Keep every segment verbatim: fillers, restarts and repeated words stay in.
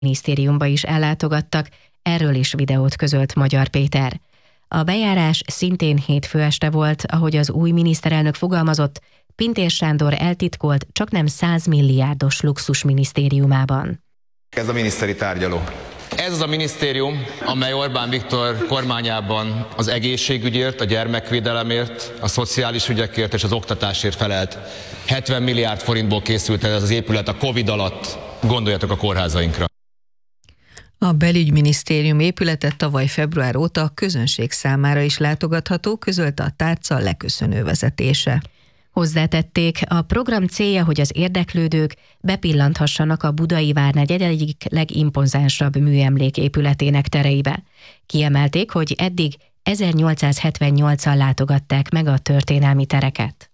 minisztériumba is ellátogattak, erről is videót közölt Magyar Péter. A bejárás szintén hétfő este volt, ahogy az új miniszterelnök fogalmazott, Pintér Sándor eltitkolt csaknem száz milliárdos luxus minisztériumában. Ez a miniszteri tárgyaló. Ez az a minisztérium, amely Orbán Viktor kormányában az egészségügyért, a gyermekvédelemért, a szociális ügyekért és az oktatásért felelt. hetven milliárd forintból készült ez az épület a Covid alatt. Gondoljatok a kórházainkra. A belügyminisztérium épülete tavaly február óta a közönség számára is látogatható, közölte a tárca leköszönő vezetése. Hozzátették, a program célja, hogy az érdeklődők bepillanthassanak a budai várnegyed egyik legimponzánsabb műemlék épületének tereibe. Kiemelték, hogy eddig ezernyolcszázhetvennyolcan látogatták meg a történelmi tereket.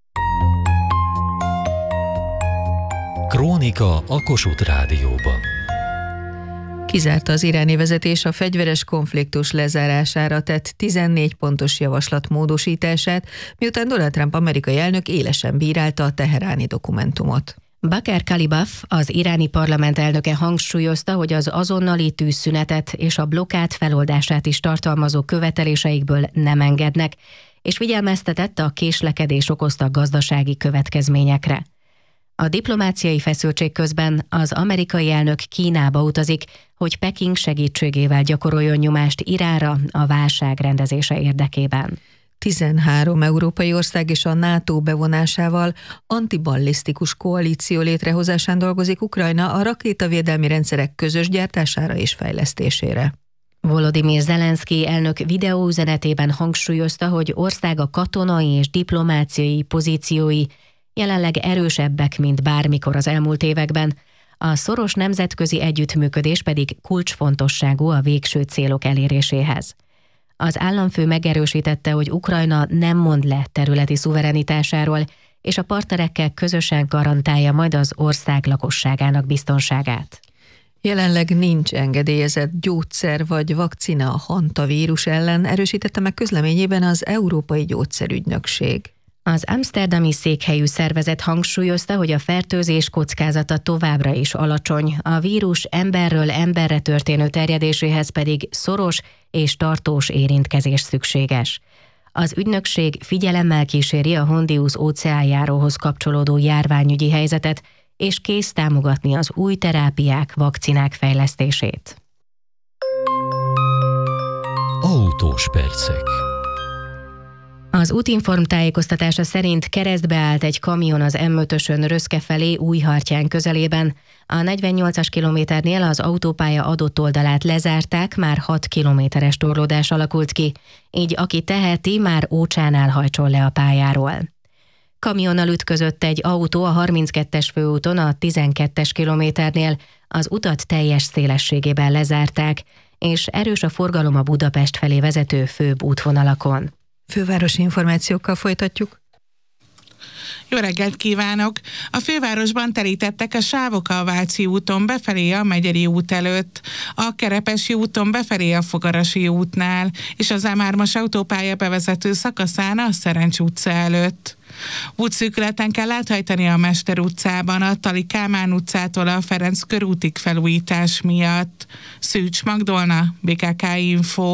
Krónika a Kossuth Rádióban. Kizárta az iráni vezetés a fegyveres konfliktus lezárására tett tizennégy pontos javaslat módosítását, miután Donald Trump amerikai elnök élesen bírálta a teheráni dokumentumot. Baker Kalibaf, az iráni parlament elnöke hangsúlyozta, hogy az azonnali tűzszünetet és a blokkád feloldását is tartalmazó követeléseikből nem engednek, és figyelmeztetett a késlekedés okozta gazdasági következményekre. A diplomáciai feszültség közben az amerikai elnök Kínába utazik, hogy Peking segítségével gyakoroljon nyomást Iránra a válság rendezése érdekében. tizenhárom európai ország és a NATO bevonásával antiballisztikus koalíció létrehozásán dolgozik Ukrajna a rakétavédelmi rendszerek közös gyártására és fejlesztésére. Volodymyr Zelenszky elnök videóüzenetében hangsúlyozta, hogy országa katonai és diplomáciai pozíciói jelenleg erősebbek, mint bármikor az elmúlt években, a szoros nemzetközi együttműködés pedig kulcsfontosságú a végső célok eléréséhez. Az államfő megerősítette, hogy Ukrajna nem mond le területi szuverenitásáról, és a partnerekkel közösen garantálja majd az ország lakosságának biztonságát. Jelenleg nincs engedélyezett gyógyszer vagy vakcina a hantavírus ellen, erősítette meg közleményében az Európai Gyógyszerügynökség. Az amszterdami székhelyű szervezet hangsúlyozta, hogy a fertőzés kockázata továbbra is alacsony, a vírus emberről emberre történő terjedéséhez pedig szoros és tartós érintkezés szükséges. Az ügynökség figyelemmel kíséri a Hondius óceánjáróhoz kapcsolódó járványügyi helyzetet, és kész támogatni az új terápiák, vakcinák fejlesztését. Autós percek. Az Útinform tájékoztatása szerint keresztbe állt egy kamion az em ötösön Röszke felé Újhartyán közelében. A negyvennyolcas kilométernél az autópálya adott oldalát lezárták, már hat kilométeres torlódás alakult ki, így aki teheti, már Ócsánál hajtson le a pályáról. Kamionnal ütközött egy autó a harminckettes főúton a tizenkettes kilométernél, az utat teljes szélességében lezárták, és erős a forgalom a Budapest felé vezető főbb útvonalakon. Fővárosi információkkal folytatjuk. Jó reggelt kívánok! A fővárosban terítettek a sávok a Váci úton befelé a Megyeri út előtt, a Kerepesi úton befelé a Fogarasi útnál, és az em hármas autópálya bevezető szakaszán a Szerencs utca előtt. Útszűkületen kell áthajtani a Mester utcában, a Tali Kálmán utcától a Ferenc körútig felújítás miatt. Szűcs Magdolna, bé ká ká Info.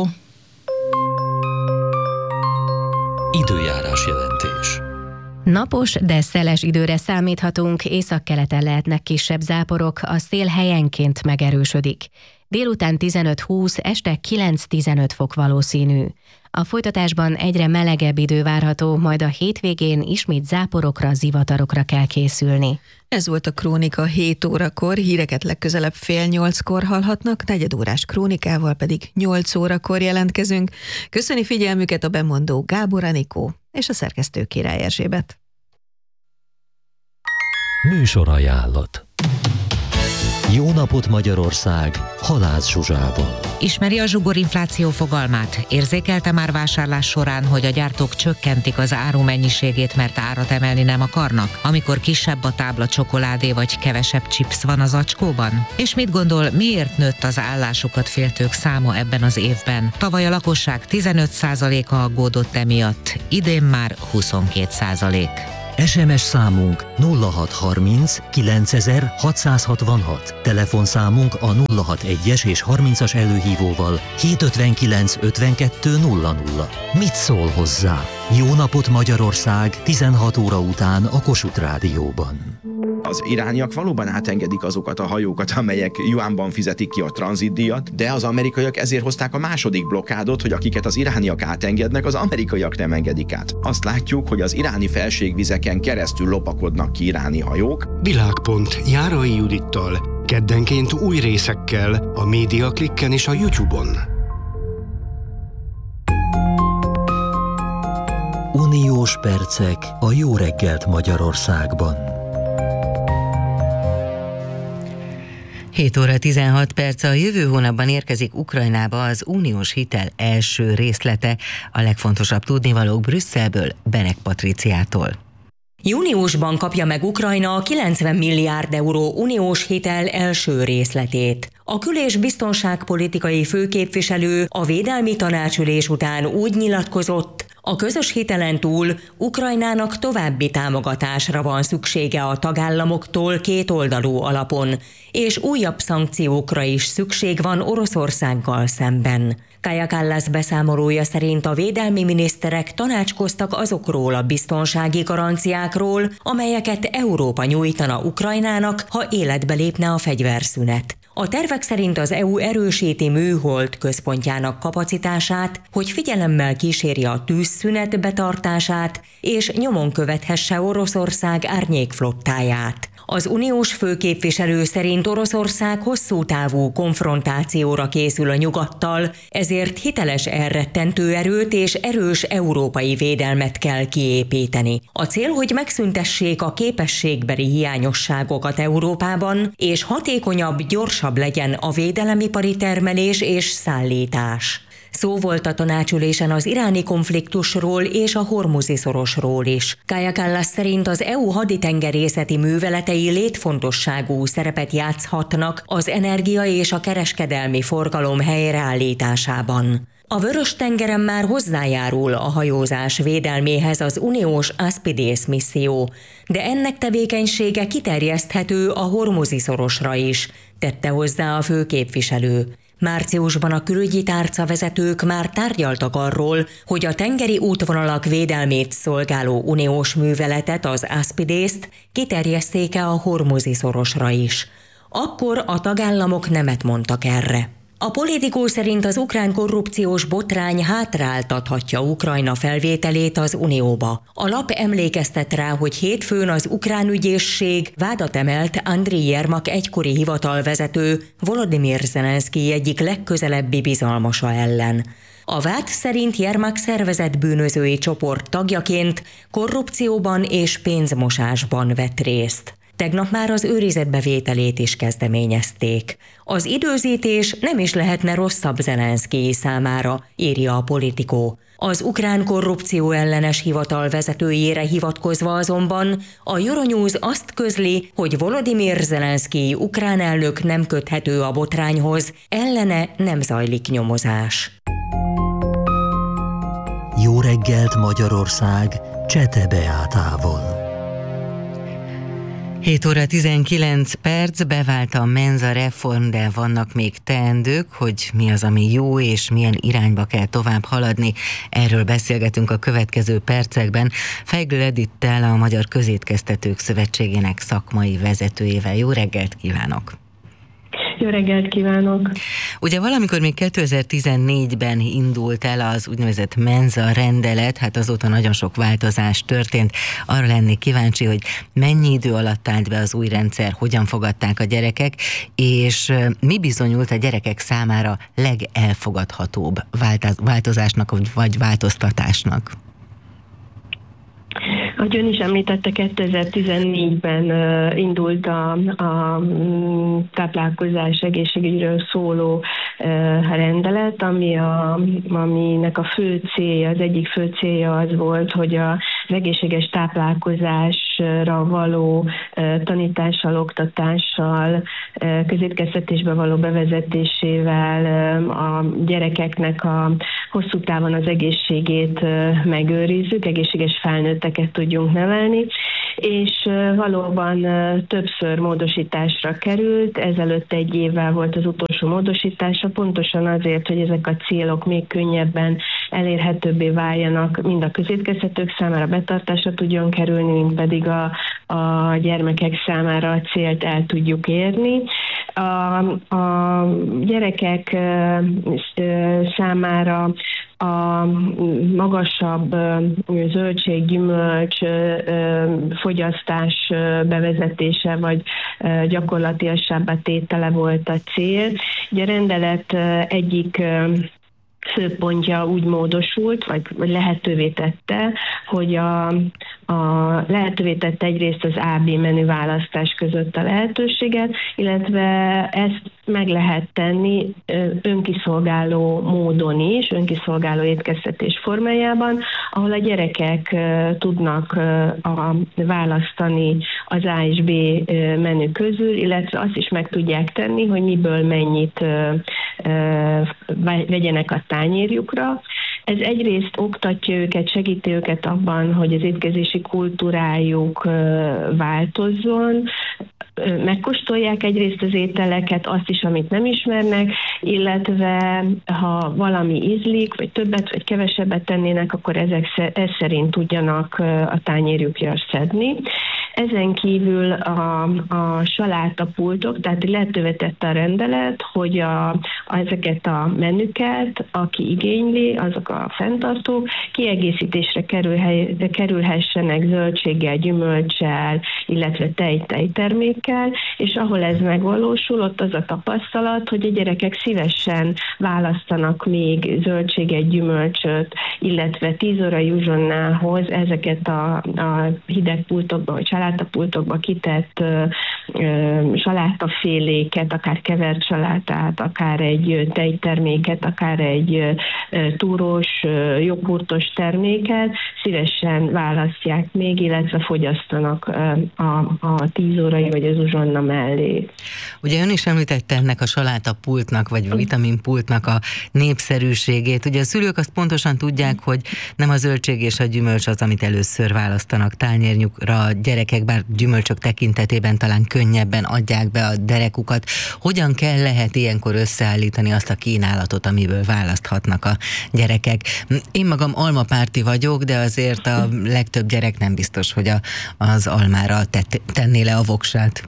Időjárás jelentés. Napos, de szeles időre számíthatunk, északkeleten lehetnek kisebb záporok, a szél helyenként megerősödik. Délután tizenöt-húsz, este kilenc-tizenöt fok valószínű. A folytatásban egyre melegebb idő várható, majd a hétvégén ismét záporokra, zivatarokra kell készülni. Ez volt a Krónika hét órakor, híreket legközelebb fél nyolckor hallhatnak, negyed órás krónikával pedig nyolc órakor jelentkezünk. Köszöni figyelmüket a bemondó Gábor Anikó és a szerkesztő Király Erzsébet. Műsorajánlat. Jó napot Magyarország, Halász Zsuzsával. Ismeri a zsugorinfláció fogalmát? Érzékelte már vásárlás során, hogy a gyártók csökkentik az áru mennyiségét, mert árat emelni nem akarnak, amikor kisebb a tábla csokoládé vagy kevesebb chips van az acskóban? És mit gondol, miért nőtt az állásukat féltők száma ebben az évben? Tavaly a lakosság tizenöt százaléka aggódott emiatt, idén már huszonkét százalék. es em es számunk nulla hat harminc kilencezer hatszázhatvanhat, telefonszámunk a nulla hat egyes és harmincas előhívóval hétszázötvenkilenc ötvenkettő nulla nulla. Mit szól hozzá? Jó napot Magyarország tizenhat óra után a Kossuth Rádióban. Az irániak valóban átengedik azokat a hajókat, amelyek juánban fizetik ki a tranzitdíjat, de az amerikaiak ezért hozták a második blokkádot, hogy akiket az irániak átengednek, az amerikaiak nem engedik át. Azt látjuk, hogy az iráni felségvizeken keresztül lopakodnak ki iráni hajók. Világpont Járai Judittal, keddenként új részekkel a Média Klikken és a YouTube-on. Uniós percek a Jó reggelt Magyarországban. hét óra tizenhat perc, a jövő hónapban érkezik Ukrajnába az uniós hitel első részlete. A legfontosabb tudnivalók Brüsszelből, Benek Patriciától. Júniusban kapja meg Ukrajna a kilencven milliárd euró uniós hitel első részletét. A kül- és biztonságpolitikai főképviselő a védelmi tanácsülés után úgy nyilatkozott, a közös hitelen túl Ukrajnának további támogatásra van szüksége a tagállamoktól kétoldalú alapon, és újabb szankciókra is szükség van Oroszországgal szemben. Kaja Kallas beszámolója szerint a védelmi miniszterek tanácskoztak azokról a biztonsági garanciákról, amelyeket Európa nyújtana Ukrajnának, ha életbe lépne a fegyverszünet. A tervek szerint az é u erősíti műhold központjának kapacitását, hogy figyelemmel kíséri a tűzszünet betartását, és nyomon követhesse Oroszország árnyékflottáját. Az uniós főképviselő szerint Oroszország hosszú távú konfrontációra készül a nyugattal, ezért hiteles elrettentő erőt és erős európai védelmet kell kiépíteni. A cél, hogy megszüntessék a képességbeli hiányosságokat Európában, és hatékonyabb, gyorsabb legyen a védelemipari termelés és szállítás. Szó volt a tanácsülésen az iráni konfliktusról és a Hormuzi szorosról is. Kaja Kallas szerint az é u haditengerészeti műveletei létfontosságú szerepet játszhatnak az energia és a kereskedelmi forgalom helyreállításában. A Vörös-tengeren már hozzájárul a hajózás védelméhez az uniós Aspides misszió, de ennek tevékenysége kiterjeszthető a Hormuzi szorosra is, tette hozzá a főképviselő. Márciusban a külügyi tárca vezetők már tárgyaltak arról, hogy a tengeri útvonalak védelmét szolgáló uniós műveletet, az Aspidest kiterjesszék-e a Hormuzi szorosra is. Akkor a tagállamok nemet mondtak erre. A politikó szerint az ukrán korrupciós botrány hátráltathatja Ukrajna felvételét az Unióba. A lap emlékeztet rá, hogy hétfőn az ukrán ügyészség vádat emelt Andriy Jermak egykori hivatalvezető, Volodymyr Zelenszky egyik legközelebbi bizalmasa ellen. A vád szerint Jermak szervezett bűnözői csoport tagjaként korrupcióban és pénzmosásban vett részt. Tegnap már az őrizetbevételét is kezdeményezték. Az időzítés nem is lehetne rosszabb Zelenszky számára, írja a Politikó. Az ukrán korrupció ellenes hivatal vezetőjére hivatkozva azonban a Euronews azt közli, hogy Volodymyr Zelenszky ukrán elnök nem köthető a botrányhoz, ellene nem zajlik nyomozás. Jó reggelt Magyarország, Csete Beátával. hét óra tizenkilenc perc, bevált a menza reform, de vannak még teendők, hogy mi az, ami jó, és milyen irányba kell tovább haladni. Erről beszélgetünk a következő percekben Feigl Edittel, a Magyar Közétkeztetők Szövetségének szakmai vezetőjével. Jó reggelt kívánok! Jó reggelt kívánok! Ugye valamikor még kétezer-tizennégyben indult el az úgynevezett menza rendelet, hát azóta nagyon sok változás történt. Arra lennék kíváncsi, hogy mennyi idő alatt állt be az új rendszer, hogyan fogadták a gyerekek, és mi bizonyult a gyerekek számára legelfogadhatóbb változásnak vagy változtatásnak? Ahogy ön is említette, kétezer-tizennégyben indult a, a táplálkozás egészségügyről szóló rendelet, ami a, aminek a fő célja, az egyik fő célja az volt, hogy az egészséges táplálkozásra való tanítással, oktatással, közétkeztetésbe való bevezetésével a gyerekeknek a hosszú távon az egészségét megőrizzük, egészséges felnőtteket tudjunk nevelni, és valóban többször módosításra került, ezelőtt egy évvel volt az utolsó módosítása, pontosan azért, hogy ezek a célok még könnyebben elérhetőbbé váljanak, mind a közétkeztetők számára betartásra tudjon kerülni, mind pedig a, a gyermekek számára a célt el tudjuk érni. A, a gyerekek számára a magasabb zöldség, gyümölcs fogyasztás bevezetése, vagy gyakorlatiasabbá tétele volt a cél. Ugye a rendelet egyik főpontja úgy módosult, vagy, vagy lehetővé tette, hogy a, a lehetővé tette egyrészt az á bé menü választás között a lehetőséget, illetve ezt meg lehet tenni önkiszolgáló módon is, önkiszolgáló étkeztetés formájában, ahol a gyerekek tudnak a, választani az A és B menü közül, illetve azt is meg tudják tenni, hogy miből mennyit vegyenek a tányérjukra. Ez egyrészt oktatja őket, segíti őket abban, hogy az étkezési kultúrájuk változzon, megkóstolják egyrészt az ételeket, azt is, amit nem ismernek, illetve ha valami ízlik, vagy többet, vagy kevesebbet tennének, akkor ezek ez szerint tudjanak a tányérjukra szedni. Ezen kívül a, a salátapultok, tehát lehetővé tette a rendelet, hogy a, a, ezeket a menüket, aki igényli, azok a fenntartók, kiegészítésre kerülhe, kerülhessenek zöldséggel, gyümölccsel, illetve tej-tejtermékkel, és ahol ez megvalósul, ott az a tapasztalat, hogy a gyerekek szívesen választanak még zöldséget, gyümölcsöt, illetve tíz órai uzsonnához ezeket a, a hidegpultokba, vagy salátapultokba kitett ö, ö, salátaféléket, akár kevert salátát, akár egy tejterméket, akár egy ö, túrós, ö, joghurtos terméket szívesen választják még, illetve fogyasztanak ö, a, a tíz órai vagy az uzsonna mellé. Ugye ön is említette ennek a salátapultnak, vagy vitaminpultnak a népszerűségét. Ugye a szülők azt pontosan tudják, hogy nem a zöldség és a gyümölcs az, amit először választanak tányérnyukra a gyerekek, bár gyümölcsök tekintetében talán könnyebben adják be a derekukat. Hogyan kell, lehet ilyenkor összeállítani azt a kínálatot, amiből választhatnak a gyerekek? Én magam almapárti vagyok, de azért a legtöbb gyerek nem biztos, hogy a, az almára tett, tenné le a voksát.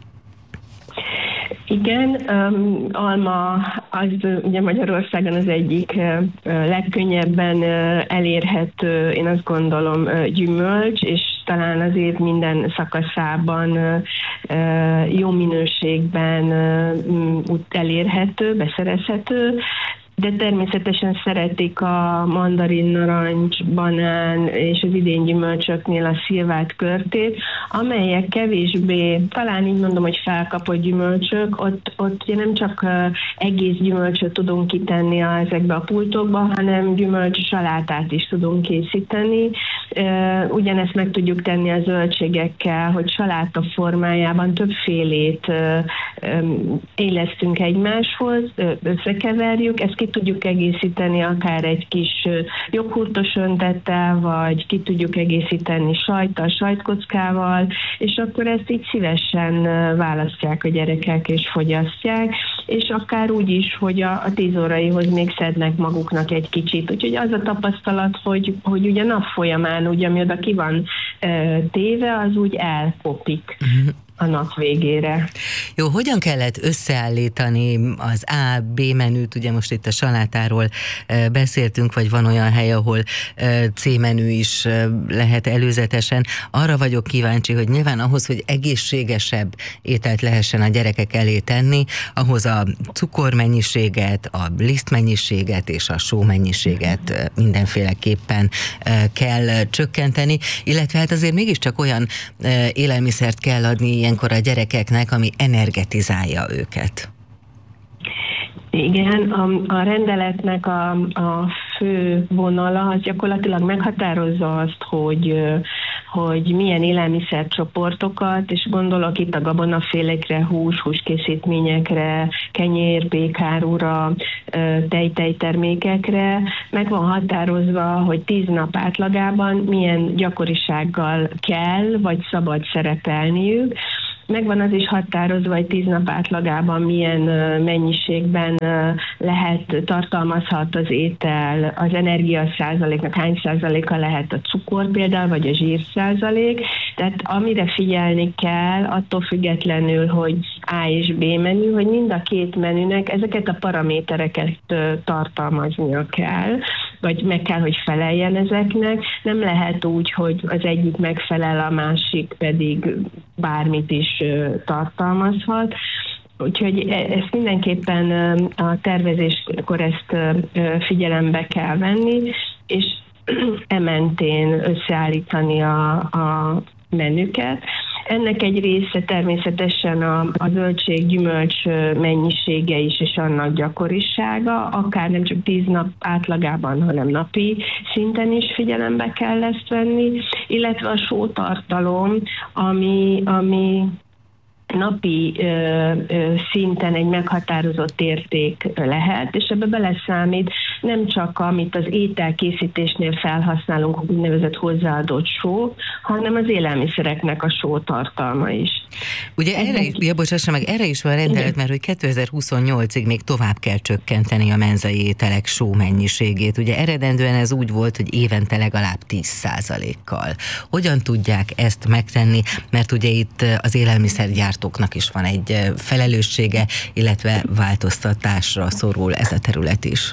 Igen, um, alma az ugye Magyarországon az egyik uh, legkönnyebben uh, elérhető, én azt gondolom, uh, gyümölcs, és talán az év minden szakaszában uh, uh, jó minőségben uh, elérhető, beszerezhető, de természetesen szeretik a mandarin, narancs, banán és az idén gyümölcsöknél a szilvált körtét, amelyek kevésbé, talán így mondom, hogy felkapott gyümölcsök, ott, ott ugye nem csak egész gyümölcsöt tudunk kitenni ezekbe a pultokba, hanem gyümölcs salátát is tudunk készíteni. Ugyanezt meg tudjuk tenni a zöldségekkel, hogy saláta formájában többfélét élesztünk egymáshoz, összekeverjük, ezt ki tudjuk egészíteni akár egy kis joghurtos öntettel, vagy ki tudjuk egészíteni sajttal, sajtkockával, és akkor ezt így szívesen választják a gyerekek és fogyasztják, és akár úgy is, hogy a, a tíz óraihoz még szednek maguknak egy kicsit. Úgyhogy az a tapasztalat, hogy, hogy ugye nap folyamán, ugye, ami oda ki van téve, az úgy elkopik a nap végére. Jó, hogyan kellett összeállítani az A, B menüt, ugye most itt a salátáról beszéltünk, vagy van olyan hely, ahol C menü is lehet előzetesen. Arra vagyok kíváncsi, hogy nyilván ahhoz, hogy egészségesebb ételt lehessen a gyerekek elé tenni, ahhoz a cukormennyiséget, a lisztmennyiséget és a sómennyiséget mindenféleképpen kell csökkenteni, illetve hát azért mégiscsak olyan élelmiszert kell adni ilyenkor a gyerekeknek, ami energetizálja őket. Igen, a, a rendeletnek a, a fő vonala az gyakorlatilag meghatározza azt, hogy, hogy milyen élelmiszercsoportokat, és gondolok itt a gabonafélékre, hús, húskészítményekre, kenyér, békárúra, tejtejtermékekre, meg van határozva, hogy tíz nap átlagában milyen gyakorisággal kell, vagy szabad szerepelniük. Megvan az is határozva, hogy tíz nap átlagában milyen mennyiségben lehet, tartalmazhat az étel, az energia százaléknak hány százaléka lehet a cukor például, vagy a zsír százalék. Tehát amire figyelni kell, attól függetlenül, hogy A és B menü, hogy mind a két menünek ezeket a paramétereket tartalmaznia kell, vagy meg kell, hogy feleljen ezeknek. Nem lehet úgy, hogy az egyik megfelel, a másik pedig bármit is tartalmazhat. Úgyhogy ezt mindenképpen a tervezéskor ezt figyelembe kell venni, és ementén összeállítani a, a menüket. Ennek egy része természetesen a, a zöldség, gyümölcs mennyisége is, és annak gyakorisága, akár nem csak tíz nap átlagában, hanem napi szinten is figyelembe kell ezt venni, illetve a sótartalom, ami, ami napi ö, ö, szinten egy meghatározott érték lehet, és ebbe beleszámít nem csak amit az ételkészítésnél felhasználunk, úgynevezett hozzáadott só, hanem az élelmiszereknek a sótartalma is. Ugye erre is, ja, bocsássa meg, erre is van rendelet, mert hogy kétezer-huszonnyolcig még tovább kell csökkenteni a menzai ételek só mennyiségét. Ugye eredendően ez úgy volt, hogy évente legalább tíz százalékkal. Hogyan tudják ezt megtenni? Mert ugye itt az élelmiszergyártóknak is van egy felelőssége, illetve változtatásra szorul ez a terület is.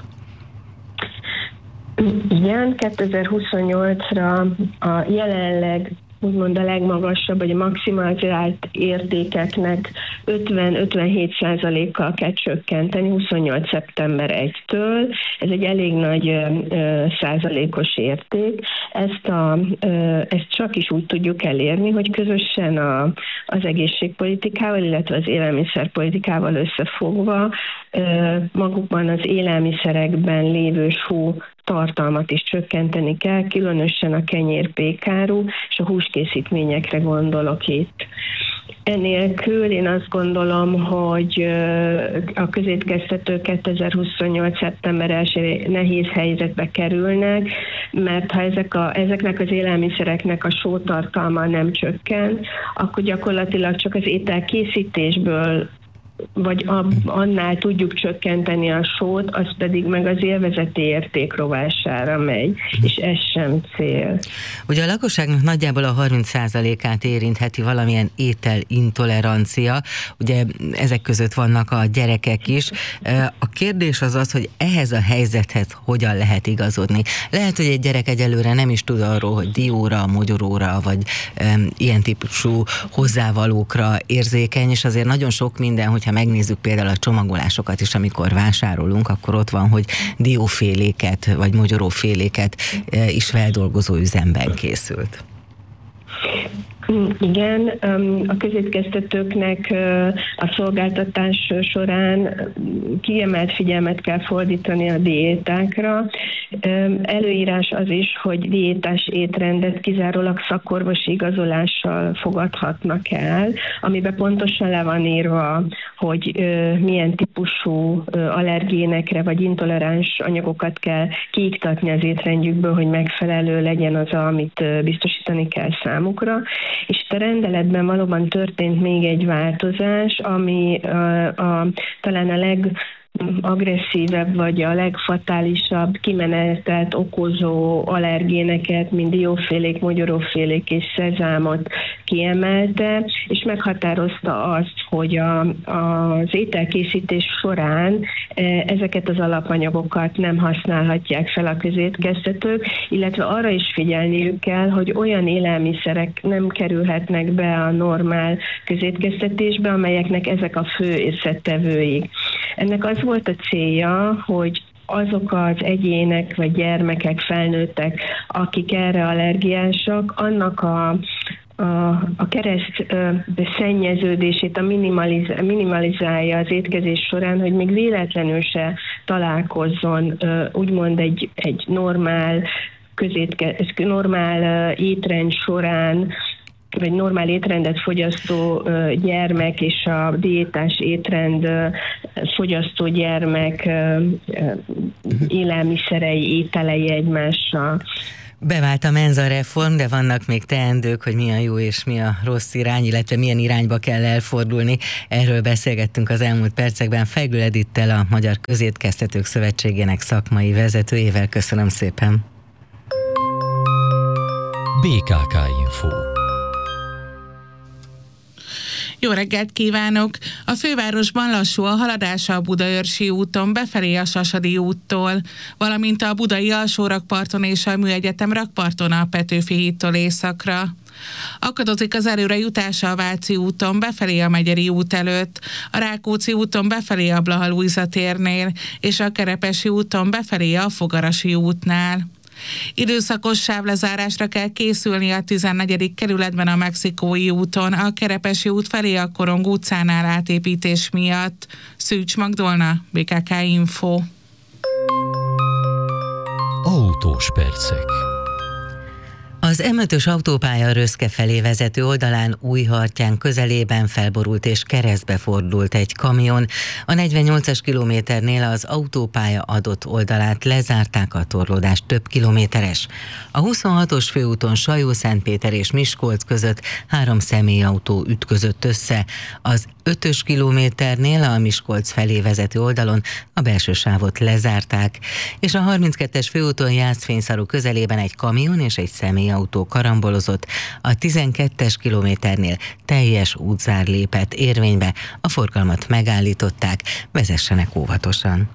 Igen, kétezer-huszonnyolcra a jelenleg úgymond a legmagasabb, vagy a maximalizált értékeknek ötven-ötvenhét százalékkal kell csökkenteni huszonnyolc szeptember elsejétől. Ez egy elég nagy ö, százalékos érték. Ezt, a, ö, ezt csak is úgy tudjuk elérni, hogy közösen a, az egészségpolitikával, illetve az élelmiszerpolitikával összefogva ö, magukban az élelmiszerekben lévő só tartalmat is csökkenteni kell, különösen a kenyér, pékáru és a húskészítményekre gondolok itt. Enélkül én azt gondolom, hogy a közétkeztetők kétezer-huszonnyolc szeptember elsején nehéz helyzetbe kerülnek, mert ha ezek a, ezeknek az élelmiszereknek a sótartalma nem csökken, akkor gyakorlatilag csak az ételkészítésből vagy annál tudjuk csökkenteni a sót, az pedig meg az élvezeti érték rovására megy, és ez sem cél. Ugye a lakosságnak nagyjából a harminc százalékát érintheti valamilyen ételintolerancia, ugye ezek között vannak a gyerekek is. A kérdés az az, hogy ehhez a helyzethez hogyan lehet igazodni. Lehet, hogy egy gyerek egyelőre nem is tud arról, hogy dióra, mogyoróra, vagy um, ilyen típusú hozzávalókra érzékeny, és azért nagyon sok minden, hogy ha megnézzük például a csomagolásokat is, amikor vásárolunk, akkor ott van, hogy dióféléket, vagy mogyoróféléket is feldolgozó üzemben készült. Igen, a közétkeztetőknek a szolgáltatás során kiemelt figyelmet kell fordítani a diétákra. Előírás az is, hogy diétás étrendet kizárólag szakorvosi igazolással fogadhatnak el, amiben pontosan le van írva, hogy milyen típusú allergénekre vagy intoleráns anyagokat kell kiiktatni az étrendjükből, hogy megfelelő legyen az, amit biztosítani kell számukra. És a rendeletben valóban történt még egy változás, ami a, a, talán a leg agresszívebb vagy a legfatálisabb kimenetelt okozó allergéneket, mint diófélék, mogyorófélék és szezámot kiemelte, és meghatározta azt, hogy a, az ételkészítés során ezeket az alapanyagokat nem használhatják fel a közétkeztetők, illetve arra is figyelniük kell, hogy olyan élelmiszerek nem kerülhetnek be a normál közétkeztetésbe, amelyeknek ezek a fő összetevőik. Ennek az volt a célja, hogy azok az egyének, vagy gyermekek, felnőttek, akik erre allergiásak, annak a a, a kereszt szennyeződését a minimaliz, minimalizálja az étkezés során, hogy még véletlenül se találkozzon úgymond egy, egy normál, közétke, normál étrend során, vagy normál étrendet fogyasztó gyermek és a diétás étrend fogyasztó gyermek élelmiszerei, ételei egymással. Bevált a menza reform, de vannak még teendők, hogy mi a jó és mi a rossz irány, illetve milyen irányba kell elfordulni. Erről beszélgettünk az elmúlt percekben Fejgül Edittel, a Magyar Közétkeztetők Szövetségének szakmai vezetőjével. Köszönöm szépen! bé ká ká Info. Jó reggelt kívánok! A fővárosban lassú a haladása a Budaörsi úton befelé a Sasadi úttól, valamint a Budai Alsórakparton és a Műegyetem rakparton a Petőfi hídtól északra. Akadozik az előrejutása a Váci úton befelé a Megyeri út előtt, a Rákóczi úton befelé a Blaha Lujza térnél, és a Kerepesi úton befelé a Fogarasi útnál. Időszakos sávlezárásra kell készülni a tizennegyedik kerületben a Mexikói úton, a Kerepesi út felé a Korong utcánál átépítés miatt. Szűcs Magdolna, bé ká ká Info. Autós percek. Az em ötös autópálya Röszke felé vezető oldalán Újhartyán közelében felborult és keresztbe fordult egy kamion. A negyvennyolcas kilométernél az autópálya adott oldalát lezárták, a torlódás több kilométeres. A huszonhatos főúton Sajó-Szentpéter és Miskolc között három személyautó ütközött össze. Az ötös kilométernél a Miskolc felé vezető oldalon a belső sávot lezárták, és a harminckettes főúton Jászfényszarú közelében egy kamion és egy személyautó karambolozott. A tizenkettes kilométernél teljes útzár lépett érvénybe, a forgalmat megállították, vezessenek óvatosan.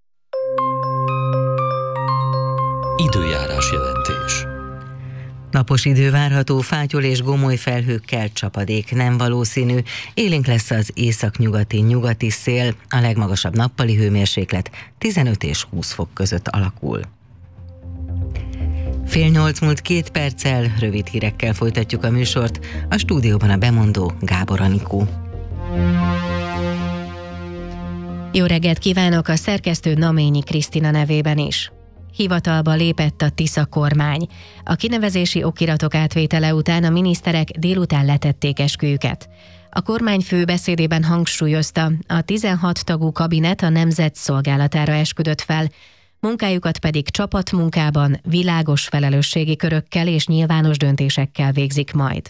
Időjárás jelentés. Napos idő várható, fátyol és gomoly felhőkkel, csapadék nem valószínű, élénk lesz az északnyugati nyugati szél, a legmagasabb nappali hőmérséklet tizenöt és húsz fok között alakul. Fél nyolc múlt két perccel, rövid hírekkel folytatjuk a műsort, a stúdióban a bemondó Gábor Anikó. Jó reggelt kívánok, a szerkesztő Naményi Krisztina nevében is. Hivatalba lépett a Tisza kormány. A kinevezési okiratok átvétele után a miniszterek délután letették esküjüket. A kormányfő beszédében hangsúlyozta, a tizenhat tagú kabinet a nemzet szolgálatára esküdött fel, munkájukat pedig csapatmunkában, világos felelősségi körökkel és nyilvános döntésekkel végzik majd.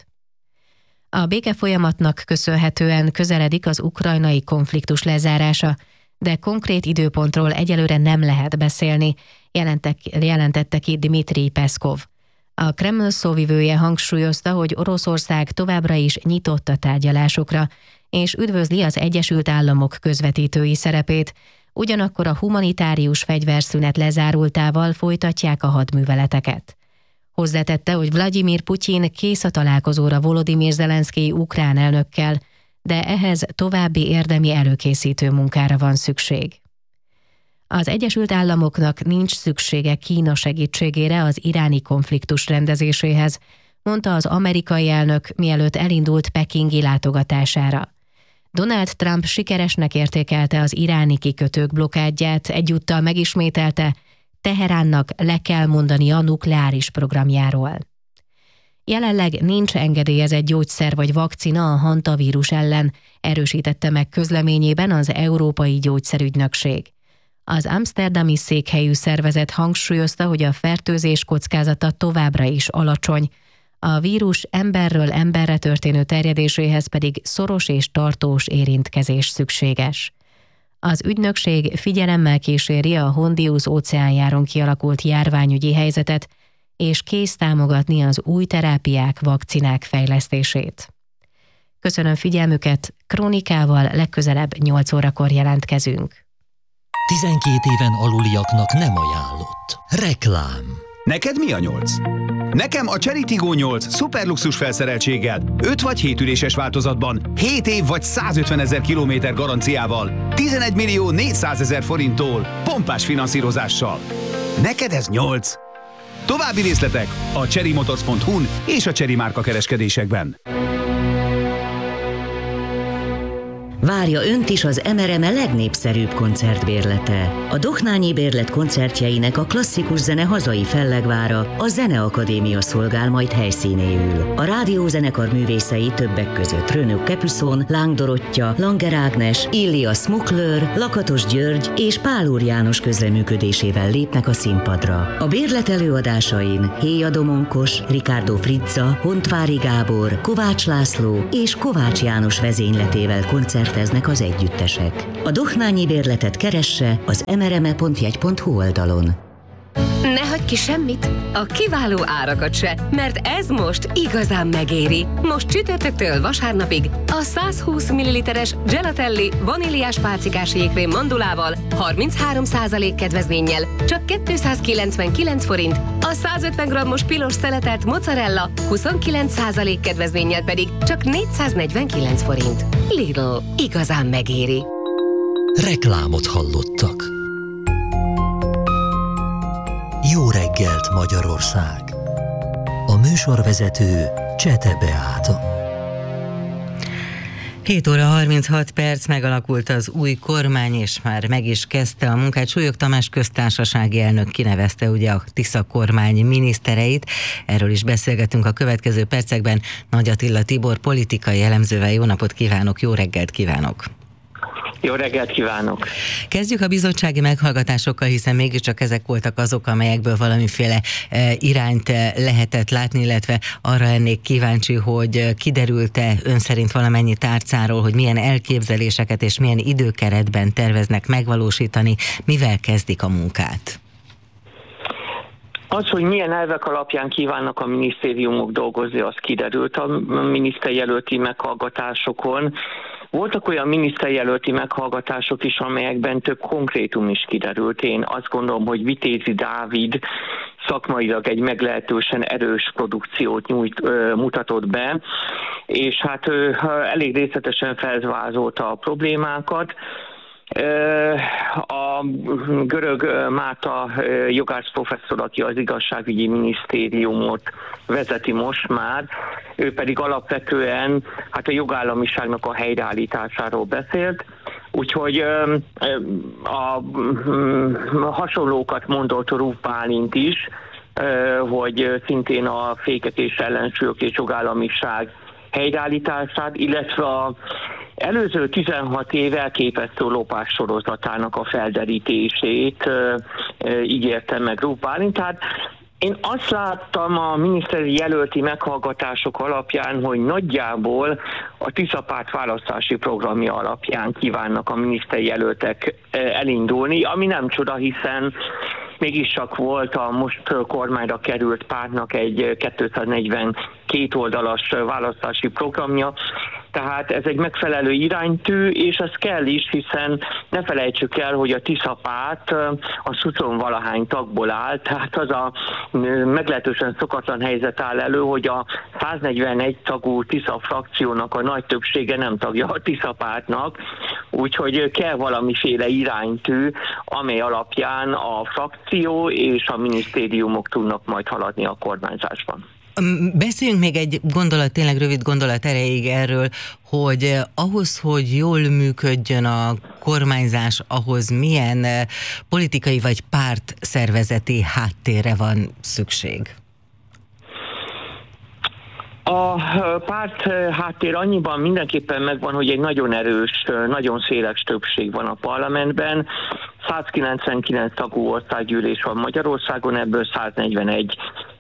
A békefolyamatnak köszönhetően közeledik az ukrajnai konfliktus lezárása, de konkrét időpontról egyelőre nem lehet beszélni, jelentek, jelentette ki Dmitrij Peszkov. A Kreml szóvivője hangsúlyozta, hogy Oroszország továbbra is nyitott a tárgyalásokra, és üdvözli az Egyesült Államok közvetítői szerepét, ugyanakkor a humanitárius fegyverszünet lezárultával folytatják a hadműveleteket. Hozzátette, hogy Vladimir Putyin kész a találkozóra Volodymyr Zelenszkij ukrán elnökkel, de ehhez további érdemi előkészítő munkára van szükség. Az Egyesült Államoknak nincs szüksége Kína segítségére az iráni konfliktus rendezéséhez, mondta az amerikai elnök, mielőtt elindult pekingi látogatására. Donald Trump sikeresnek értékelte az iráni kikötők blokádját, egyúttal megismételte, Teheránnak le kell mondani a nukleáris programjáról. Jelenleg nincs engedélyezett gyógyszer vagy vakcina a hantavírus ellen, erősítette meg közleményében az Európai Gyógyszerügynökség. Az amszterdami székhelyű szervezet hangsúlyozta, hogy a fertőzés kockázata továbbra is alacsony, a vírus emberről emberre történő terjedéséhez pedig szoros és tartós érintkezés szükséges. Az ügynökség figyelemmel kíséri a Hondius óceánjáron kialakult járványügyi helyzetet, és kész támogatni az új terápiák, vakcinák fejlesztését. Köszönöm figyelmüket, Krónikával legközelebb nyolc órakor jelentkezünk. tizenkét éven aluliaknak nem ajánlott. Reklám. Neked mi a nyolc? Nekem a Cherry Tiggo nyolc szuperluxus felszereltséggel, öt vagy hét üléses változatban, hét év vagy százötvenezer kilométer garanciával, tizenegy millió négyszázezer forinttól, pompás finanszírozással. Neked ez nyolc? További részletek a chery motors pont hu-n és a Chery márka kereskedésekben. Várja önt is az em er em e legnépszerűbb koncertbérlete. A Dohnányi Bérlet koncertjeinek a klasszikus zene hazai fellegvára, a Zeneakadémia szolgál majd helyszínéül. A rádiózenekar művészei többek között Renaud Capuçon, Láng Dorottya, Langer Ágnes, Illia Smukler, Lakatos György és Pál Úr János közreműködésével lépnek a színpadra. A bérlet előadásain Héja Domonkos, Ricardo Frizza, Hontvári Gábor, Kovács László és Kovács János vezényletével koncert az együttesek. A Dohnányi Bérletet keresse az em er em e pont jegy pont hu oldalon. Ne hagyj ki semmit, a kiváló árakat se, mert ez most igazán megéri. Most csütörtöktől vasárnapig a száz húsz milliliteres Gelatelli vaníliás pálcikás jégkrém mandulával harminchárom százalék kedvezménnyel csak kétszázkilencvenkilenc forint, a száz ötven grammos pilos szeletelt mozzarella huszonkilenc százalék kedvezménnyel pedig csak négyszáznegyvenkilenc forint. Lidl, igazán megéri. Reklámot hallottak. Jó reggelt, Magyarország! A műsorvezető Csete Beáta. hét óra harminchat perc, megalakult az új kormány, és már meg is kezdte a munkát. Súlyog Tamás köztársasági elnök kinevezte ugye a Tisza kormány minisztereit. Erről is beszélgetünk a következő percekben. Nagy Attila Tibor politikai elemzővel. Jó napot kívánok, jó reggelt kívánok! Jó reggelt kívánok! Kezdjük a bizottsági meghallgatásokkal, hiszen mégiscsak ezek voltak azok, amelyekből valamiféle e, irányt lehetett látni, illetve arra lennék kíváncsi, hogy kiderült-e ön szerint valamennyi tárcáról, hogy milyen elképzeléseket és milyen időkeretben terveznek megvalósítani, mivel kezdik a munkát? Az, hogy milyen elvek alapján kívánnak a minisztériumok dolgozni, az kiderült a miniszterjelölti meghallgatásokon. Voltak olyan miniszterjelölti meghallgatások is, amelyekben több konkrétum is kiderült. Én azt gondolom, hogy Vitézi Dávid szakmailag egy meglehetősen erős produkciót nyújt, mutatott be, és hát elég részletesen felvázolta a problémákat. A Görög Márta jogász professzor, aki az igazságügyi minisztériumot vezeti most már, ő pedig alapvetően hát a jogállamiságnak a helyreállításáról beszélt, úgyhogy a hasonlókat mondott Ruf Bálint is, hogy szintén a fékek és ellensúlyok és jogállamiság helyreállítását, illetve a előző tizenhat év elképesztő lopás sorozatának a felderítését ígérte meg Ruf Bálint. Tehát én azt láttam a miniszteri jelölti meghallgatások alapján, hogy nagyjából a Tisza párt választási programja alapján kívánnak a miniszteri jelöltek elindulni, ami nem csoda, hiszen mégis csak volt a most kormányra került pártnak egy kétszáznegyvenkét oldalas választási programja, tehát ez egy megfelelő iránytű, és ez kell is, hiszen ne felejtsük el, hogy a Tisza párt a huszonvalahány tagból áll, tehát az a meglehetősen szokatlan helyzet áll elő, hogy a száznegyvenegy tagú Tisza frakciónak a nagy többsége nem tagja a Tisza pártnak, úgyhogy kell valamiféle iránytű, amely alapján a frakció és a minisztériumok tudnak majd haladni a kormányzásban. Beszéljünk még egy gondolat, tényleg rövid gondolat erejéig erről, hogy ahhoz, hogy jól működjön a kormányzás, ahhoz milyen politikai vagy pártszervezeti háttérre van szükség? A párt háttér annyiban mindenképpen megvan, hogy egy nagyon erős, nagyon széles többség van a parlamentben. százkilencvenkilenc tagú országgyűlés van Magyarországon, ebből száznegyvenegy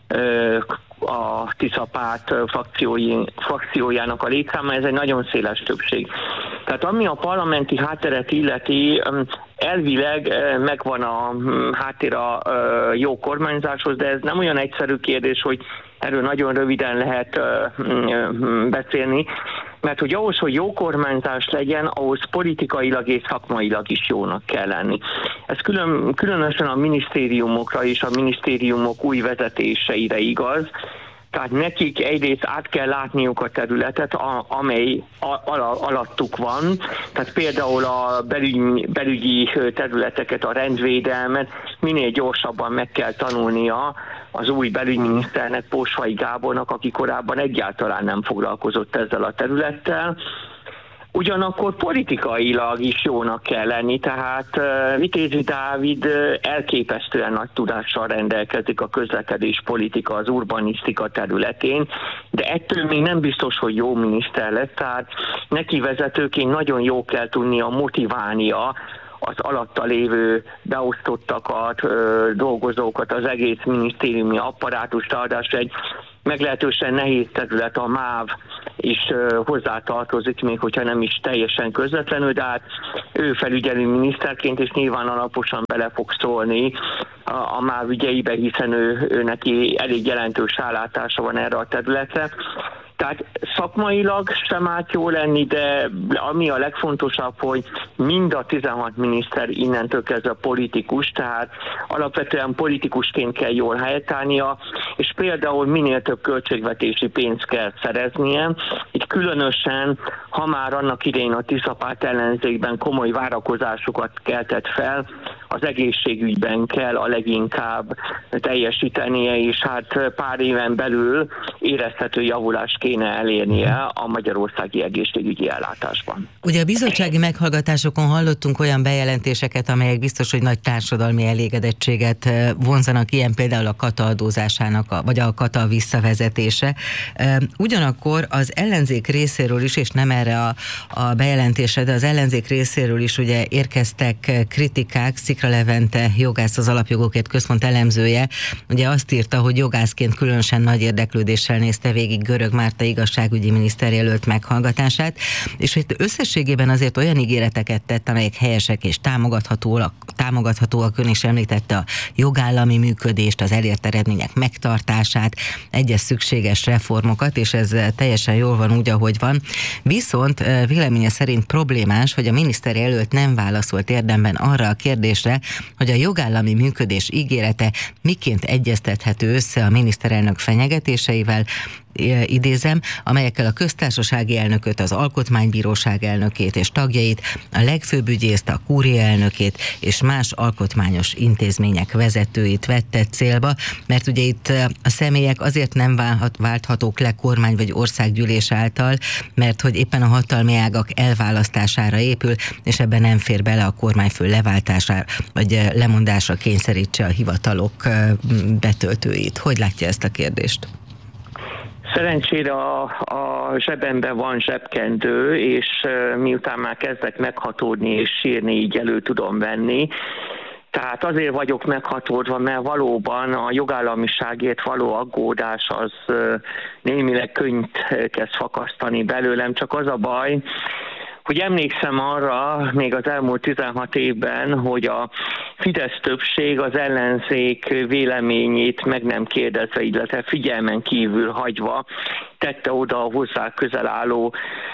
a Tisza párt frakciójának a létszáma, ez egy nagyon széles többség. Tehát ami a parlamenti hátteret illeti, elvileg megvan a háttér a jó kormányzáshoz, de ez nem olyan egyszerű kérdés, hogy erről nagyon röviden lehet beszélni, mert hogy ahhoz, hogy jó kormányzás legyen, ahhoz politikailag és szakmailag is jónak kell lenni. Ez külön, különösen a minisztériumokra és a minisztériumok új vezetéseire igaz. Tehát nekik egyrészt át kell látniuk a területet, a, amely al, alattuk van. Tehát például a belügy, belügyi területeket, a rendvédelmet minél gyorsabban meg kell tanulnia az új belügyminiszternek, Pósfai Gábornak, aki korábban egyáltalán nem foglalkozott ezzel a területtel. Ugyanakkor politikailag is jónak kell lenni, tehát Vitézi Dávid elképesztően nagy tudással rendelkezik a közlekedés politika, az urbanisztika területén, de ettől még nem biztos, hogy jó miniszter lesz, tehát neki vezetőként nagyon jó kell tudnia motiválnia az alatta lévő beosztottakat, dolgozókat, az egész minisztériumi apparátust, ráadásul egy meglehetősen nehéz terület, a MÁV is hozzátartozik, még hogyha nem is teljesen közvetlenül, de hát ő felügyelő miniszterként, és nyilván alaposan bele fog szólni a, a MÁV ügyeibe, hiszen ő, ő neki elég jelentős rálátása van erre a területre. Tehát szakmailag sem állt jó lenni, de ami a legfontosabb, hogy mind a tizenhat miniszter innentől kezdve politikus, tehát alapvetően politikusként kell jól helytállnia, és például minél több költségvetési pénzt kell szereznie. Így különösen, ha már annak idején a Tiszapárt ellenzékben komoly várakozásokat keltett fel, az egészségügyben kell a leginkább teljesítenie, és hát pár éven belül érezhető javulást kéne elérnie a magyarországi egészségügyi ellátásban. Ugye a bizottsági meghallgatásokon hallottunk olyan bejelentéseket, amelyek biztos, hogy nagy társadalmi elégedettséget vonzanak, ilyen például a kata adózásának, a, vagy a kata visszavezetése. Ugyanakkor az ellenzék részéről is, és nem erre a, a bejelentésre, de az ellenzék részéről is ugye érkeztek kritikák. Szikra Levente jogász, az Alapjogokért Központ elemzője, ugye azt írta, hogy jogászként különösen nagy érdeklődéssel nézte végig Görög Márta igazságügyi miniszterjelölt meghallgatását, és hogy összességében azért olyan ígéreteket tett, amelyek helyesek és támogathatóak, támogathatóak, ön is említette a jogállami működést, az elért eredmények megtartását, egyes szükséges reformokat, és ez teljesen jól van úgy, ahogy van. Viszont véleménye szerint problémás, hogy a miniszterjelölt nem válaszolt érdemben arra a kérdésre, hogy a jogállami működés ígérete miként egyeztethető össze a miniszterelnök fenyegetéseivel, idézem, amelyekkel a köztársasági elnököt, az alkotmánybíróság elnökét és tagjait, a legfőbb ügyészt, a kúria elnökét és más alkotmányos intézmények vezetőit vette célba, mert ugye itt a személyek azért nem válhat, válthatók le kormány vagy országgyűlés által, mert hogy éppen a hatalmi ágak elválasztására épül, és ebben nem fér bele a kormányfő leváltására, vagy lemondásra kényszerítse a hivatalok betöltőit. Hogy látja ezt a kérdést? Szerencsére a, a zsebemben van zsebkendő, és miután már kezdek meghatódni és sírni, így elő tudom venni. Tehát azért vagyok meghatódva, mert valóban a jogállamiságért való aggódás az némileg könnyt kezd fakasztani belőlem, csak az a baj, hogy emlékszem arra még az elmúlt tizenhat évben, hogy a Fidesz többség az ellenzék véleményét meg nem kérdezve, illetve figyelmen kívül hagyva tette oda a hozzá közel álló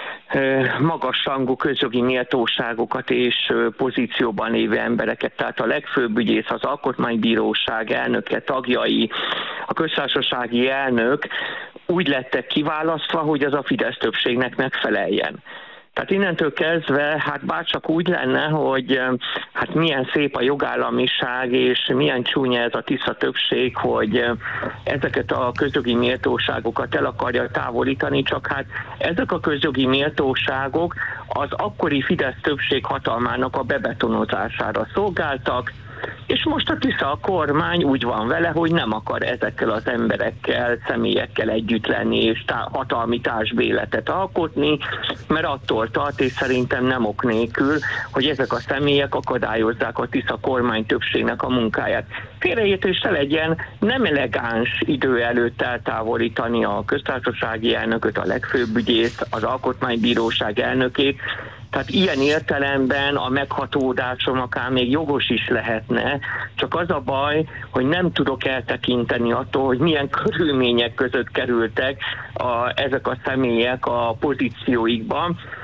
magasrangú közjogi méltóságokat és pozícióban lévő embereket. Tehát a legfőbb ügyész, az Alkotmánybíróság elnöke, tagjai, a köztársasági elnök úgy lettek kiválasztva, hogy az a Fidesz többségnek megfeleljen. Tehát innentől kezdve, hát bárcsak úgy lenne, hogy hát milyen szép a jogállamiság, és milyen csúnya ez a tiszta többség, hogy ezeket a közjogi méltóságokat el akarja távolítani, csak hát ezek a közjogi méltóságok az akkori Fidesz többség hatalmának a bebetonozására szolgáltak, és most a Tisza a kormány úgy van vele, hogy nem akar ezekkel az emberekkel, személyekkel együtt lenni és tá- hatalmi társbéletet alkotni, mert attól tart, és szerintem nem ok nélkül, hogy ezek a személyek akadályozzák a Tisza kormány többségnek a munkáját. Félreértés se legyen, nem elegáns idő előtt eltávolítani a köztársasági elnököt, a legfőbb ügyészt, az alkotmánybíróság elnökét. Tehát ilyen értelemben a meghatódásom akár még jogos is lehetne, csak az a baj, hogy nem tudok eltekinteni attól, hogy milyen körülmények között kerültek a, ezek a személyek a pozícióikban.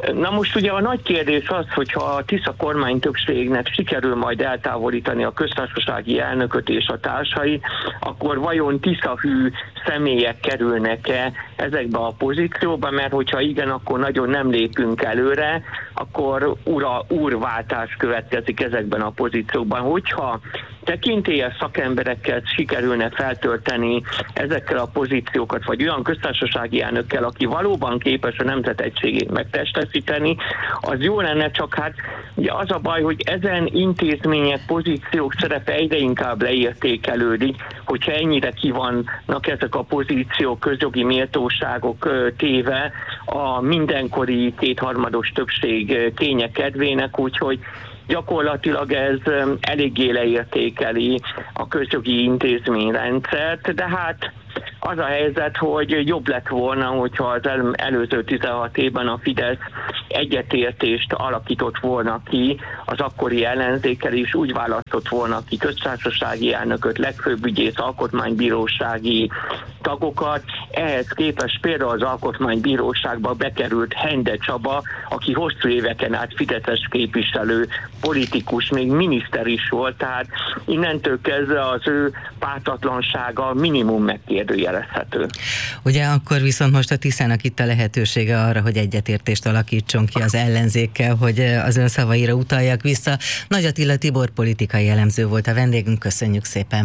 Na most ugye a nagy kérdés az, hogyha a Tisza kormány többségnek sikerül majd eltávolítani a köztársasági elnököt és a társai, akkor vajon Tisza-hű személyek kerülnek-e ezekbe a pozícióba, mert hogyha igen, akkor nagyon nem lépünk előre, akkor ura, úrváltás következik ezekben a pozíciókban. Hogyha tekintélyes szakemberekkel sikerülne feltölteni ezekkel a pozíciókat, vagy olyan köztársasági elnökkel, aki valóban képes a nemzet egységét megtestesíteni, az jó lenne, csak hát ugye az a baj, hogy ezen intézmények, pozíciók szerepe egyre inkább leértékelődik, hogyha ennyire ki vannak ezek a pozíciók, közjogi méltóságok téve a mindenkori kétharmados többség kénye kedvének, úgyhogy gyakorlatilag ez eléggé leértékeli a közjogi intézményrendszert, de hát az a helyzet, hogy jobb lett volna, hogyha az el, előző tizenhat évben a Fidesz egyetértést alakított volna ki az akkori ellenzékkel, és úgy választott volna ki köztársasági elnököt, legfőbb ügyész, alkotmánybírósági tagokat. Ehhez képest például az alkotmánybíróságba bekerült Hende Csaba, aki hosszú éveken át fideszes képviselő, politikus, még miniszter is volt, tehát innentől kezdve az ő pártatlansága minimum megkérdőjelezhető. Ugye akkor viszont most a Tiszának itt a lehetősége arra, hogy egyetértést alakítson ki az ellenzékkel, hogy az ön szavaira utaljak vissza. Nagy Attila Tibor politikai elemző volt a vendégünk, köszönjük szépen.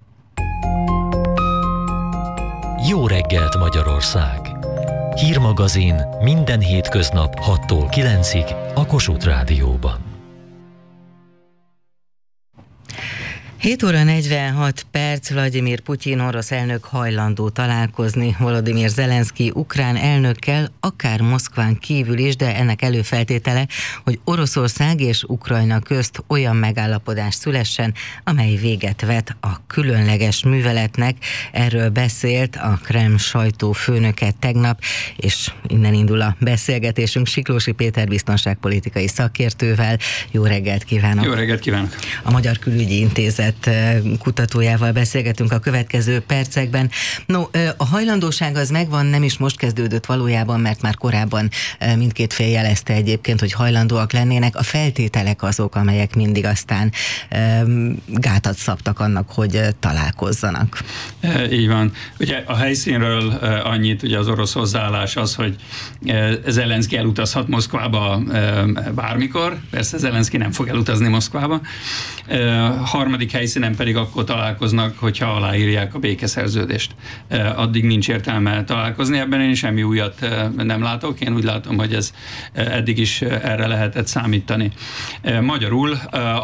Jó reggelt Magyarország! Hírmagazin minden hétköznap hattól kilencig a Kossuth Rádióban. hét óra negyvenhat perc, Vladimir Putyin orosz elnök hajlandó találkozni Volodymyr Zelenszky ukrán elnökkel, akár Moszkván kívül is, de ennek előfeltétele, hogy Oroszország és Ukrajna közt olyan megállapodás szülessen, amely véget vet a különleges műveletnek. Erről beszélt a Kreml sajtófőnöke tegnap, és innen indul a beszélgetésünk Siklósi Péter biztonságpolitikai szakértővel. Jó reggelt kívánok! Jó reggelt kívánok! A Magyar Külügyi Intézet kutatójával beszélgetünk a következő percekben. No, a hajlandóság az megvan, nem is most kezdődött valójában, mert már korábban mindkét fél jelezte egyébként, hogy hajlandóak lennének. A feltételek azok, amelyek mindig aztán gátat szabtak annak, hogy találkozzanak. Így van. Ugye a helyszínről annyit, ugye az orosz hozzáállás az, hogy Zelenszky elutazhat Moszkvába bármikor, persze Zelenszky nem fog elutazni Moszkvába. Harmadik helyszínen pedig akkor találkoznak, hogyha aláírják a békeszerződést. Addig nincs értelme találkozni, ebben én semmi újat nem látok. Én úgy látom, hogy ez eddig is erre lehetett számítani. Magyarul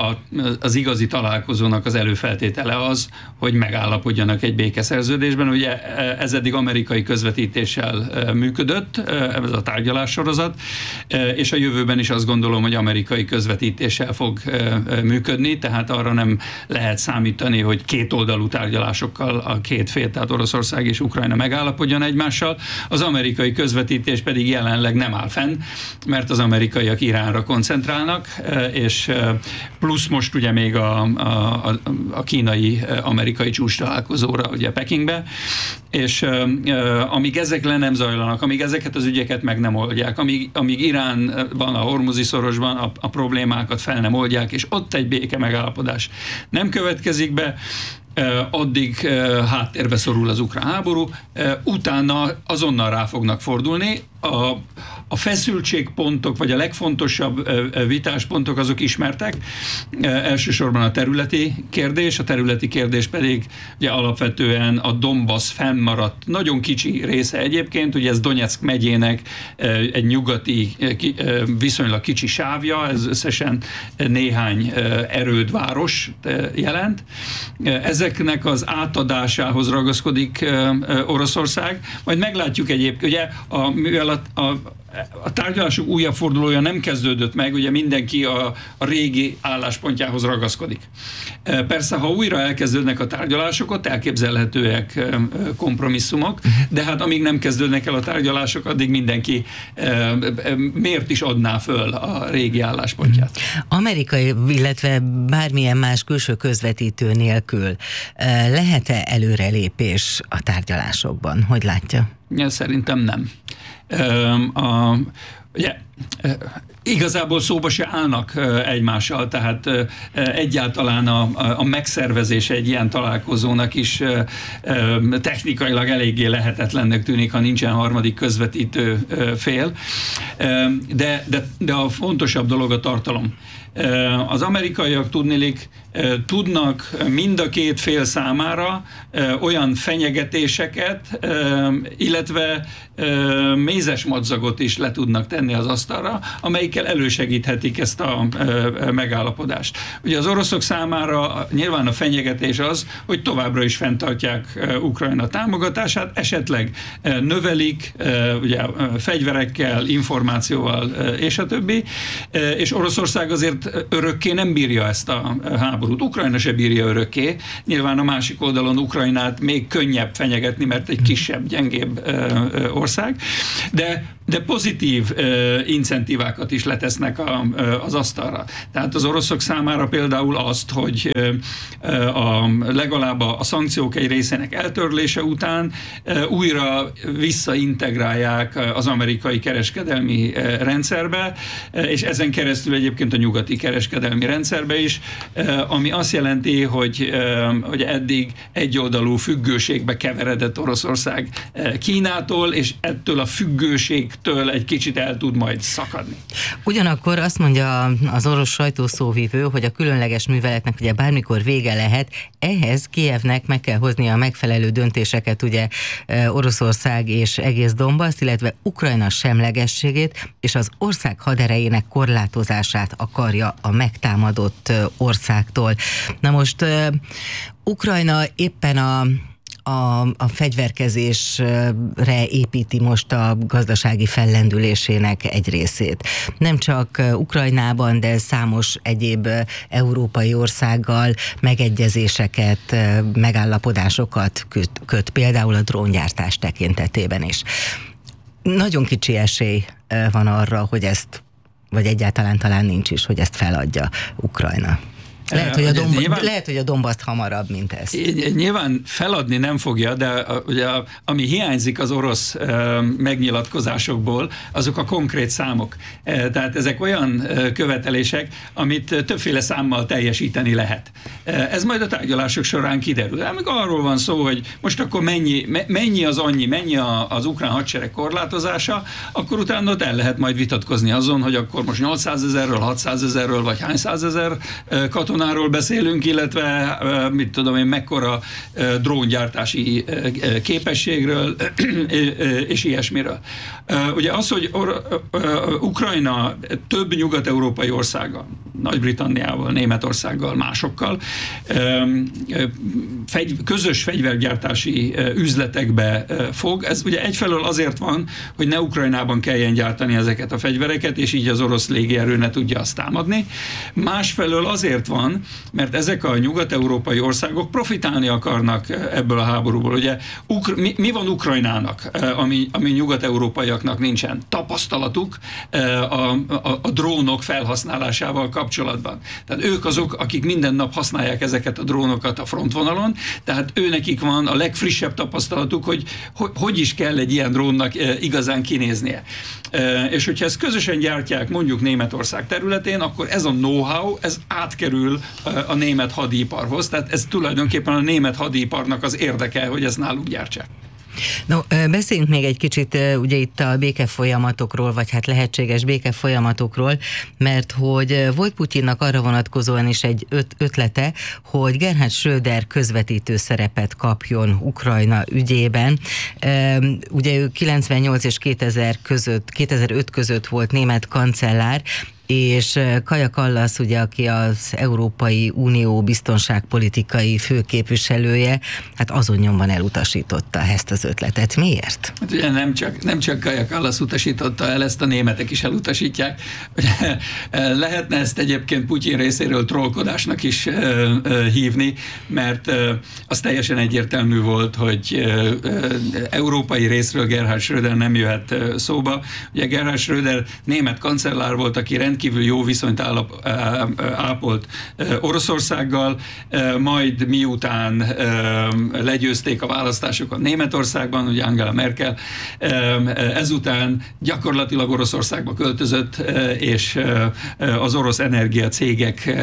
az igazi találkozónak az előfeltétele az, hogy megállapodjanak egy békeszerződésben. Ugye ez eddig amerikai közvetítéssel működött, ez a tárgyalássorozat, és a jövőben is azt gondolom, hogy amerikai közvetítéssel fog működni, tehát arra nem lehet számítani, hogy kétoldalú tárgyalásokkal a két fél, tehát Oroszország és Ukrajna megállapodjon egymással. Az amerikai közvetítés pedig jelenleg nem áll fenn, mert az amerikaiak Iránra koncentrálnak, és plusz most ugye még a, a, a kínai-amerikai csúcs találkozóra, ugye Pekingbe, és amíg ezek le nem zajlanak, amíg ezeket az ügyeket meg nem oldják, amíg, amíg Iránban, a Hormuzi szorosban a, a problémákat fel nem oldják, és ott egy béke megállapodás nem következik be, addig háttérbe szorul az ukrán háború, utána azonnal rá fognak fordulni. A, a feszültségpontok, vagy a legfontosabb vitáspontok azok ismertek. Elsősorban a területi kérdés, a területi kérdés pedig ugye alapvetően a Donbass fennmaradt, nagyon kicsi része egyébként, ugye ez Donyeck megyének egy nyugati, viszonylag kicsi sávja, ez összesen néhány erődváros jelent. Ezeknek az átadásához ragaszkodik Oroszország, majd meglátjuk egyébként, ugye a, mivel a, a A tárgyalások újabb fordulója nem kezdődött meg, ugye mindenki a, a régi álláspontjához ragaszkodik. Persze, ha újra elkezdődnek a tárgyalások, ott elképzelhetőek kompromisszumok, de hát amíg nem kezdődnek el a tárgyalások, addig mindenki miért is adná föl a régi álláspontját. Amerikai, illetve bármilyen más külső közvetítő nélkül lehet-e előrelépés a tárgyalásokban? Hogy látja? Ja, szerintem nem. A, ugye, igazából szóba se állnak egymással, tehát egyáltalán a, a megszervezése egy ilyen találkozónak is technikailag eléggé lehetetlennek tűnik, ha nincsen harmadik közvetítő fél. De, de, de a fontosabb dolog a tartalom. Az amerikaiak tudnilik tudnak mind a két fél számára olyan fenyegetéseket, illetve mézes madzagot is le tudnak tenni az asztalra, amelyikkel elősegíthetik ezt a megállapodást. Ugye az oroszok számára nyilván a fenyegetés az, hogy továbbra is fenntartják Ukrajna támogatását, esetleg növelik, ugye fegyverekkel, információval és a többi, és Oroszország azért örökké nem bírja ezt a háborút. Ukrajna se bírja örökké. Nyilván a másik oldalon Ukrajnát még könnyebb fenyegetni, mert egy kisebb, gyengébb ország, de, de pozitív incentívákat is letesznek a, az asztalra. Tehát az oroszok számára például azt, hogy a, legalább a, a szankciók egy részének eltörlése után újra visszaintegrálják az amerikai kereskedelmi rendszerbe, és ezen keresztül egyébként a nyugati kereskedelmi rendszerbe is, ami azt jelenti, hogy, hogy eddig egyoldalú függőségbe keveredett Oroszország Kínától, és ettől a függőségtől egy kicsit el tud majd szakadni. Ugyanakkor azt mondja az orosz sajtószóvivő, hogy a különleges műveletnek ugye bármikor vége lehet, ehhez Kijevnek meg kell hoznia a megfelelő döntéseket, ugye Oroszország és egész Donbasz, illetve Ukrajna semlegességét és az ország haderejének korlátozását akarja a megtámadott országtól. Na most uh, Ukrajna éppen a A, a fegyverkezésre építi most a gazdasági fellendülésének egy részét. Nem csak Ukrajnában, de számos egyéb európai országgal megegyezéseket, megállapodásokat köt, köt például a dróngyártás tekintetében is. Nagyon kicsi esély van arra, hogy ezt, vagy egyáltalán talán nincs is, hogy ezt feladja Ukrajna. Lehet, hogy a, Domb- nyilván, lehet, hogy a Donbaszt hamarabb, mint ezt. Nyilván feladni nem fogja, de ugye, ami hiányzik az orosz megnyilatkozásokból, azok a konkrét számok. Tehát ezek olyan követelések, amit többféle számmal teljesíteni lehet. Ez majd a tárgyalások során kiderül. De amikor arról van szó, hogy most akkor mennyi, mennyi az annyi, mennyi az ukrán hadsereg korlátozása, akkor utána ott el lehet majd vitatkozni azon, hogy akkor most nyolcszázezerről, hatszázezerről, vagy hány százezer katona Ról beszélünk, illetve mit tudom én, mekkora dróngyártási képességről és ilyesmiről. Ugye az, hogy Ukrajna több nyugat-európai országgal, Nagy-Britanniával, Németországgal, másokkal közös fegyvergyártási üzletekbe fog. Ez ugye egyfelől azért van, hogy ne Ukrajnában kelljen gyártani ezeket a fegyvereket, és így az orosz légierő ne tudja azt támadni. Másfelől azért van, mert ezek a nyugat-európai országok profitálni akarnak ebből a háborúból. Ugye Ukra- mi, mi van Ukrajnának, ami, ami nyugat-európaiaknak nincsen? Tapasztalatuk a, a, a drónok felhasználásával kapcsolatban. Tehát ők azok, akik minden nap használják ezeket a drónokat a frontvonalon, tehát őnekik van a legfrissebb tapasztalatuk, hogy hogy, hogy is kell egy ilyen drónnak igazán kinéznie. És hogyha ezt közösen gyártják mondjuk Németország területén, akkor ez a know-how, ez átkerül a német hadiparhoz, tehát ez tulajdonképpen a német hadiparnak az érdeke, hogy ezt náluk gyártsák. No, beszéljünk még egy kicsit ugye itt a békefolyamatokról, vagy hát lehetséges békefolyamatokról, mert hogy volt Putyinnak arra vonatkozóan is egy öt- ötlete, hogy Gerhard Schröder közvetítő szerepet kapjon Ukrajna ügyében. Ugye ő kilencvennyolc és kétezer között, kétezer-öt között volt német kancellár, és Kaja Kallas, ugye, aki az Európai Unió biztonságpolitikai főképviselője, hát azon nyomban elutasította ezt az ötletet. Miért? Hát ugye nem csak, nem csak Kaja Kallas utasította el, ezt a németek is elutasítják. Lehetne ezt egyébként Putyin részéről trollkodásnak is hívni, mert az teljesen egyértelmű volt, hogy európai részről Gerhard Schröder nem jöhet szóba. Ugye Gerhard Schröder német kancellár volt, aki rendkívül jó viszonyt állap, ápolt Oroszországgal, majd miután legyőzték a választásokat Németországban, ugye Angela Merkel, ezután gyakorlatilag Oroszországba költözött, és az orosz energiacégek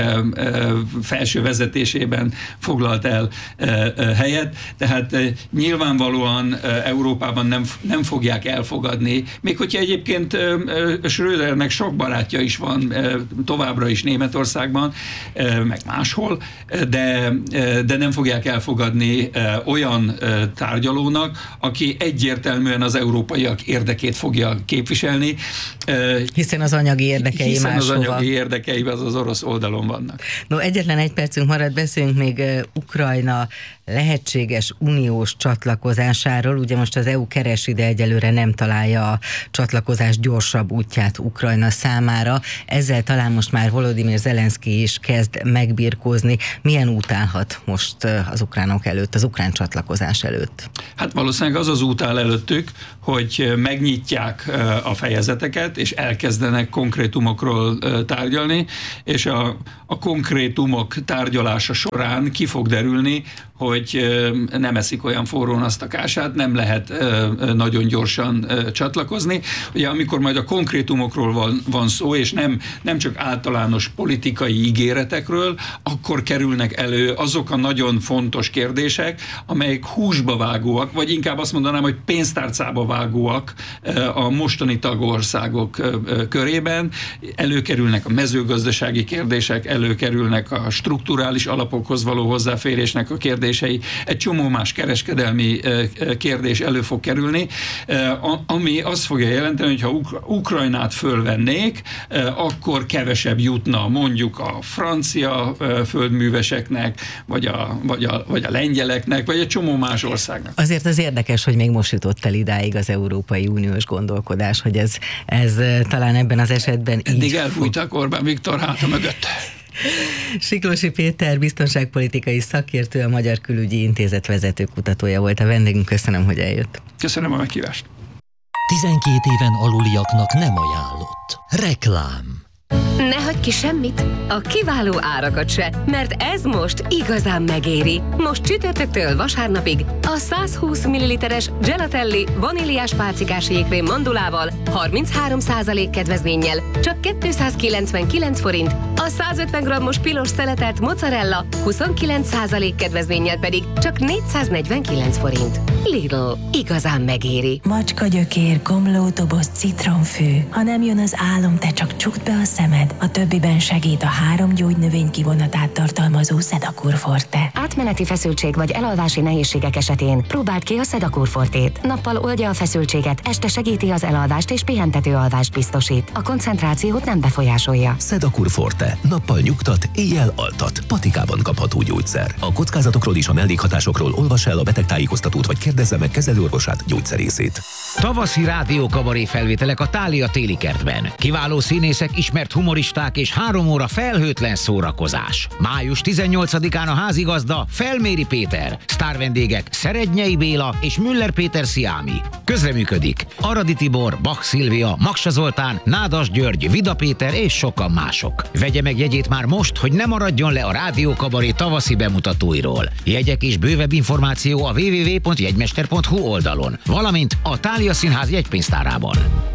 felső vezetésében foglalt el helyet, tehát nyilvánvalóan Európában nem, nem fogják elfogadni, még hogyha egyébként Schrödernek sok barátja is van továbbra is Németországban, meg máshol, de, de nem fogják elfogadni olyan tárgyalónak, aki egyértelműen az európaiak érdekét fogja képviselni. Hiszen az anyagi érdekei hiszen máshova. az anyagi érdekei az az orosz oldalon vannak. No, egyetlen egy percünk marad, beszélünk még Ukrajna lehetséges uniós csatlakozásáról. Ugye most az é u keresi, de egyelőre nem találja a csatlakozás gyorsabb útját Ukrajna számára. Ezzel talán most már Volodymyr Zelenszky is kezd megbirkózni. Milyen út állhat most az ukránok előtt, az ukrán csatlakozás előtt? Hát valószínűleg az az út áll előttük, hogy megnyitják a fejezeteket, és elkezdenek konkrétumokról tárgyalni, és a, a konkrétumok tárgyalása során ki fog derülni, hogy nem eszik olyan forrón azt a kását, nem lehet nagyon gyorsan csatlakozni. Ugye amikor majd a konkrétumokról van, van szó, és nem, nem csak általános politikai ígéretekről, akkor kerülnek elő azok a nagyon fontos kérdések, amelyek húsba vágóak, vagy inkább azt mondanám, hogy pénztárcába vágóak a mostani tagországok körében. Előkerülnek a mezőgazdasági kérdések, előkerülnek a strukturális alapokhoz való hozzáférésnek a kérdések, egy csomó más kereskedelmi kérdés elő fog kerülni, ami azt fogja jelenteni, hogy ha Ukrajnát fölvennék, akkor kevesebb jutna mondjuk a francia földműveseknek, vagy a, vagy a, vagy a lengyeleknek, vagy egy csomó más országnak. Azért az érdekes, hogy még most jutott el idáig az Európai Uniós gondolkodás, hogy ez, ez talán ebben az esetben így Eddig elfújtak Orbán Viktor háta mögött. Siklósi Péter, biztonságpolitikai szakértő, a Magyar Külügyi Intézet vezető kutatója volt a vendégünk. Köszönöm, hogy eljött. Köszönöm a meghívást. tizenkét éven aluliaknak nem ajánlott. Reklám. Ne hagyj ki semmit, a kiváló árakat se, mert ez most igazán megéri. Most csütörtöktől vasárnapig a százhúsz milliliteres Gelatelli vaníliás pálcikás jégkrém mandulával harminchárom százalék kedvezménnyel csak kétszázkilencvenkilenc forint, a százötven grammos pilos szeletelt mozzarella huszonkilenc százalék kedvezménnyel pedig csak négyszáznegyvenkilenc forint. Lidl, igazán megéri. Macska gyökér, komlótoboz, citromfű. Ha nem jön az álom, te csak csukd be a szemed. A többiben segít a három gyógynövény kivonatát tartalmazó Sedakur Forte. Átmeneti feszültség vagy elalvási nehézségek esetén próbáld ki a Sedakur Fortét. Nappal oldja a feszültséget, este segíti az elalvást és pihentető alvást biztosít. A koncentrációt nem befolyásolja. Sedakur Forte. Nappal nyugtat, éjjel altat. Patikában kapható gyógyszer. A kockázatokról és a mellékhatásokról olvass el a betegtájékoztatót vagy kérdezze meg kezelőorvosát, gyógyszerészét. Tavaszi rádiókabaré felvételek a Thália téli kertben. Kiváló színészek, ismert humoristák és három óra felhőtlen szórakozás. május tizennyolcadikán a házigazda Felméri Péter, sztárvendégek Szerednyei Béla és Müller Péter Sziámi. Közreműködik Aradi Tibor, Bach Szilvia, Maksa Zoltán, Nádas György, Vida Péter és sokan mások. Vegye meg jegyét már most, hogy ne maradjon le a rádiókabaré tavaszi bemutatóiról. Jegyek és bővebb információ a double-u double-u double-u pont jegymester pont hu oldalon, valamint a Thália Színház jegypénztárában.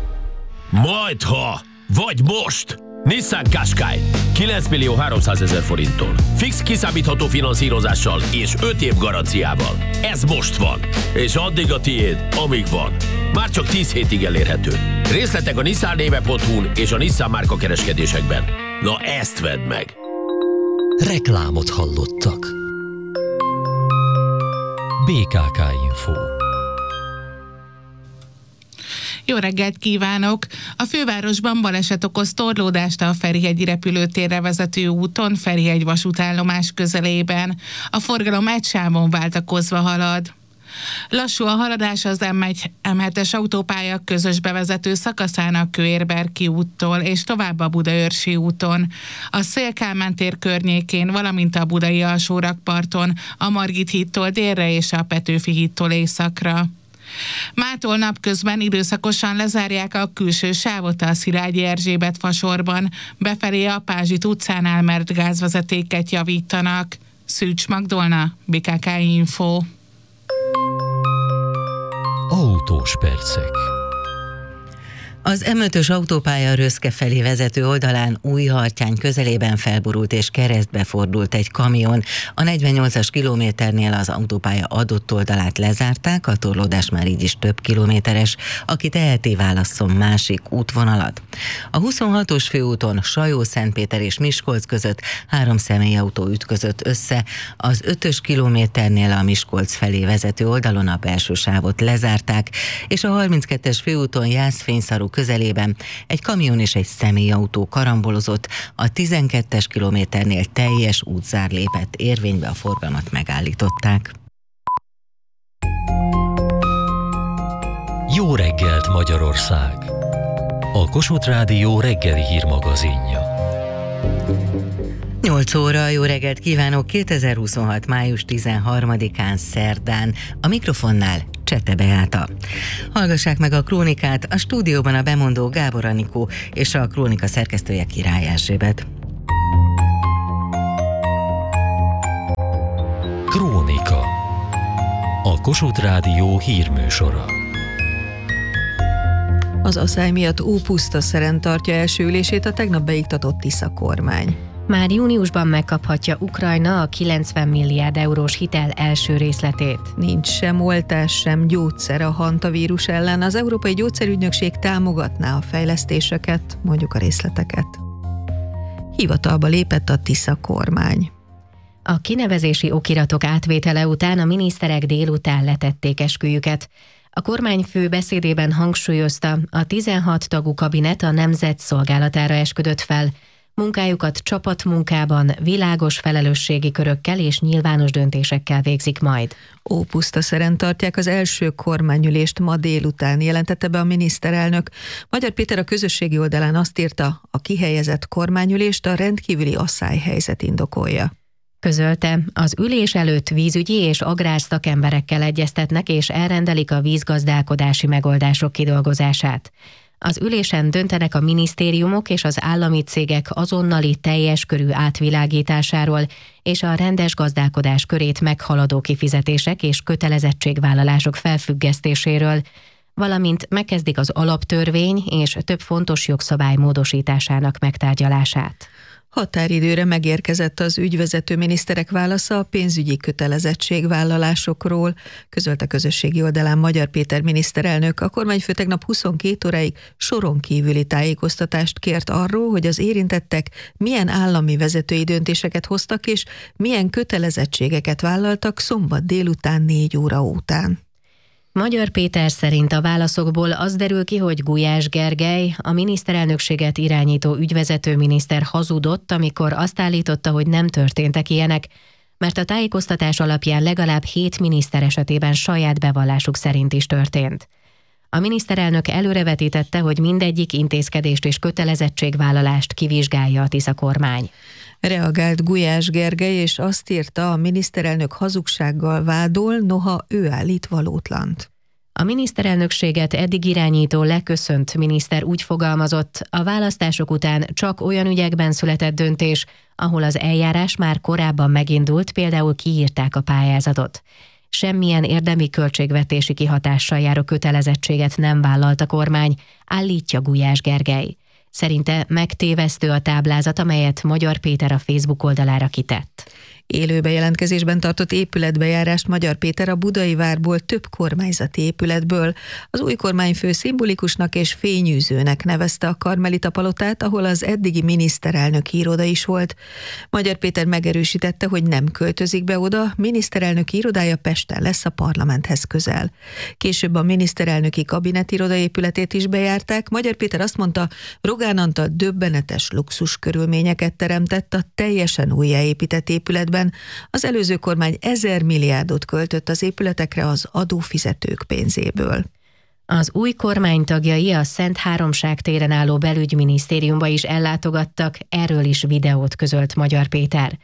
Majdha, vagy most! Nissan Qashqai kilenc millió háromszázezer forinttól. Fix kiszámítható finanszírozással és öt év garanciával. Ez most van, és addig a tiéd, amíg van. Már csak tíz hétig elérhető. Részletek a nissan néve pont hu-n és a Nissan márka kereskedésekben. Na ezt vedd meg! Reklámot hallottak. bé ká ká Info. Jó reggelt kívánok! A fővárosban baleset okoz torlódást a Ferihegyi repülőtérre vezető úton, Ferihegy vasútállomás közelében. A forgalom egy sávon váltakozva halad. Lassú a haladás az em hetes autópálya közös bevezető szakaszán a Kőérberki úttól és tovább a Budaörsi úton. A Széll-Kálmán tér környékén, valamint a Budai alsórakparton, a Margit hídtól délre és a Petőfi hídtól északra. Mától napközben időszakosan lezárják a külső sávot a Szilágyi Erzsébet fasorban, befelé a Pázsit utcánál, mert gázvezetéket javítanak. Szűcs Magdolna, bé ká ká Info. Autós percek. Az em ötös autópálya Röszke felé vezető oldalán Újhartyány közelében felborult és keresztbe fordult egy kamion. A negyvennyolcas kilométernél az autópálya adott oldalát lezárták, a torlódás már így is több kilométeres. Aki teheti, válasszon másik útvonalat. A huszonhatos főúton Sajó-Szentpéter és Miskolc között három személyautó ütközött össze. Az ötös kilométernél a Miskolc felé vezető oldalon a belső sávot lezárták, és a harminckettes főúton Jászfényszarú közelében egy kamion és egy személyautó karambolozott, a tizenkettes kilométernél teljes útzár lépett érvénybe, a forgalmat megállították. Jó reggelt, Magyarország! A Kossuth Rádió reggeli hírmagazinja. nyolc óra, jó reggelt kívánok, kétezer-huszonhat. május tizenharmadikán szerdán. A mikrofonnál Csete Beáta. Hallgassák meg a krónikát, a stúdióban a bemondó Gábor Anikó és a krónika szerkesztője Király Erzsébet. Krónika. A Kossuth Rádió hírműsora. Az asszály miatt Ópusztaszeren tartja első ülését a tegnap beiktatott Tisza kormány. Már júniusban megkaphatja Ukrajna a kilencven milliárd eurós hitel első részletét. Nincs sem oltás, sem gyógyszer a hantavírus ellen. Az Európai Gyógyszerügynökség támogatná a fejlesztéseket, mondjuk a részleteket. Hivatalba lépett a Tisza kormány. A kinevezési okiratok átvétele után a miniszterek délután letették esküjüket. A kormányfő beszédében hangsúlyozta, a tizenhat tagú kabinet a nemzet szolgálatára esküdött fel. Munkájukat csapatmunkában, világos felelősségi körökkel és nyilvános döntésekkel végzik majd. Ópusztaszeren tartják az első kormányülést ma délután, jelentette be a miniszterelnök. Magyar Péter a közösségi oldalán azt írta, a kihelyezett kormányülést a rendkívüli asszályhelyzet indokolja. Közölte, az ülés előtt vízügyi és agrárszakemberekkel egyeztetnek és elrendelik a vízgazdálkodási megoldások kidolgozását. Az ülésen döntenek a minisztériumok és az állami cégek azonnali teljes körű átvilágításáról és a rendes gazdálkodás körét meghaladó kifizetések és kötelezettségvállalások felfüggesztéséről, valamint megkezdik az alaptörvény és több fontos jogszabály módosításának megtárgyalását. Határidőre megérkezett az ügyvezető miniszterek válasza a pénzügyi kötelezettségvállalásokról, közölte közösségi oldalán Magyar Péter miniszterelnök. A kormányfő tegnap huszonkét óráig soron kívüli tájékoztatást kért arról, hogy az érintettek milyen állami vezetői döntéseket hoztak és milyen kötelezettségeket vállaltak szombat délután négy óra után. Magyar Péter szerint a válaszokból az derül ki, hogy Gulyás Gergely, a miniszterelnökséget irányító ügyvezető miniszter hazudott, amikor azt állította, hogy nem történtek ilyenek, mert a tájékoztatás alapján legalább hét miniszter esetében saját bevallásuk szerint is történt. A miniszterelnök előrevetítette, hogy mindegyik intézkedést és kötelezettségvállalást kivizsgálja a Tisza kormány. Reagált Gulyás Gergely, és azt írta, a miniszterelnök hazugsággal vádol, noha ő állít valótlant. A miniszterelnökséget eddig irányító leköszönt miniszter úgy fogalmazott, a választások után csak olyan ügyekben született döntés, ahol az eljárás már korábban megindult, például kiírták a pályázatot. Semmilyen érdemi költségvetési kihatással járó kötelezettséget nem vállalt a kormány, állítja Gulyás Gergely. Szerinte megtévesztő a táblázat, amelyet Magyar Péter a Facebook oldalára kitett. Élő bejelentkezésben tartott épületbejárást Magyar Péter a Budai Várból több kormányzati épületből. Az új kormányfő szimbolikusnak és fényűzőnek nevezte a Karmelita palotát, ahol az eddigi miniszterelnök iroda is volt. Magyar Péter megerősítette, hogy nem költözik be oda, miniszterelnök irodája Pesten lesz, a parlamenthez közel. Később a miniszterelnöki kabinet irodaépületét is bejárták. Magyar Péter azt mondta, Rogán Antal döbbenetes luxus körülményeket teremtett a teljesen újjáépített épületben. Az előző kormány ezer milliárdot költött az épületekre az adófizetők pénzéből. Az új kormány tagjai a Szent Háromság téren álló belügyminisztériumba is ellátogattak, erről is videót közölt Magyar Péter.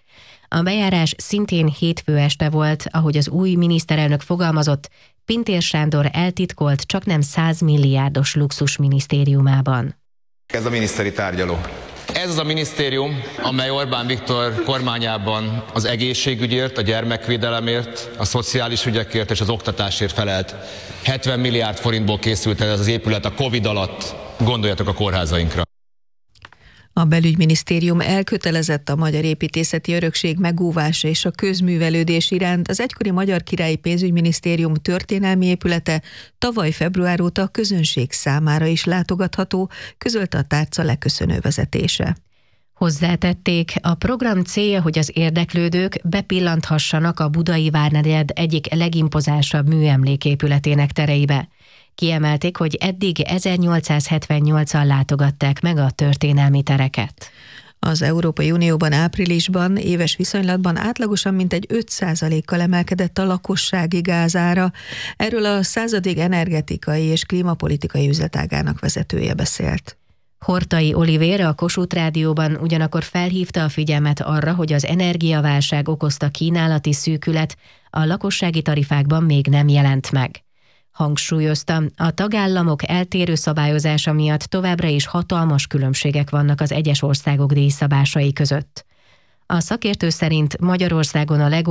A bejárás szintén hétfő este volt, ahogy az új miniszterelnök fogalmazott, Pintér Sándor eltitkolt csaknem száz milliárdos luxus minisztériumában. Ez a miniszteri tárgyaló. Ez az a minisztérium, amely Orbán Viktor kormányában az egészségügyért, a gyermekvédelemért, a szociális ügyekért és az oktatásért felelt. hetven milliárd forintból készült ez az épület a Covid alatt. Gondoljatok a kórházainkra. A belügyminisztérium elkötelezett a magyar építészeti örökség megóvása és a közművelődés iránt. Az egykori Magyar Királyi Pénzügyminisztérium történelmi épülete tavaly február óta a közönség számára is látogatható, közölte a tárca leköszönő vezetése. Hozzátették, a program célja, hogy az érdeklődők bepillanthassanak a Budai Várnegyed egyik legimpozánsabb műemléképületének tereibe. Kiemelték, hogy eddig ezernyolcszázhetvennyolcan látogatták meg a történelmi tereket. Az Európai Unióban áprilisban éves viszonylatban átlagosan mintegy öt százalékkal emelkedett a lakossági gázára. Erről a századék energetikai és klímapolitikai üzletágának vezetője beszélt. Hortai Olivér a Kossuth Rádióban ugyanakkor felhívta a figyelmet arra, hogy az energiaválság okozta kínálati szűkület a lakossági tarifákban még nem jelent meg. Hangsúlyozta, a tagállamok eltérő szabályozása miatt továbbra is hatalmas különbségek vannak az egyes országok díjszabásai között. A szakértő szerint Magyarországon a legolcsóbb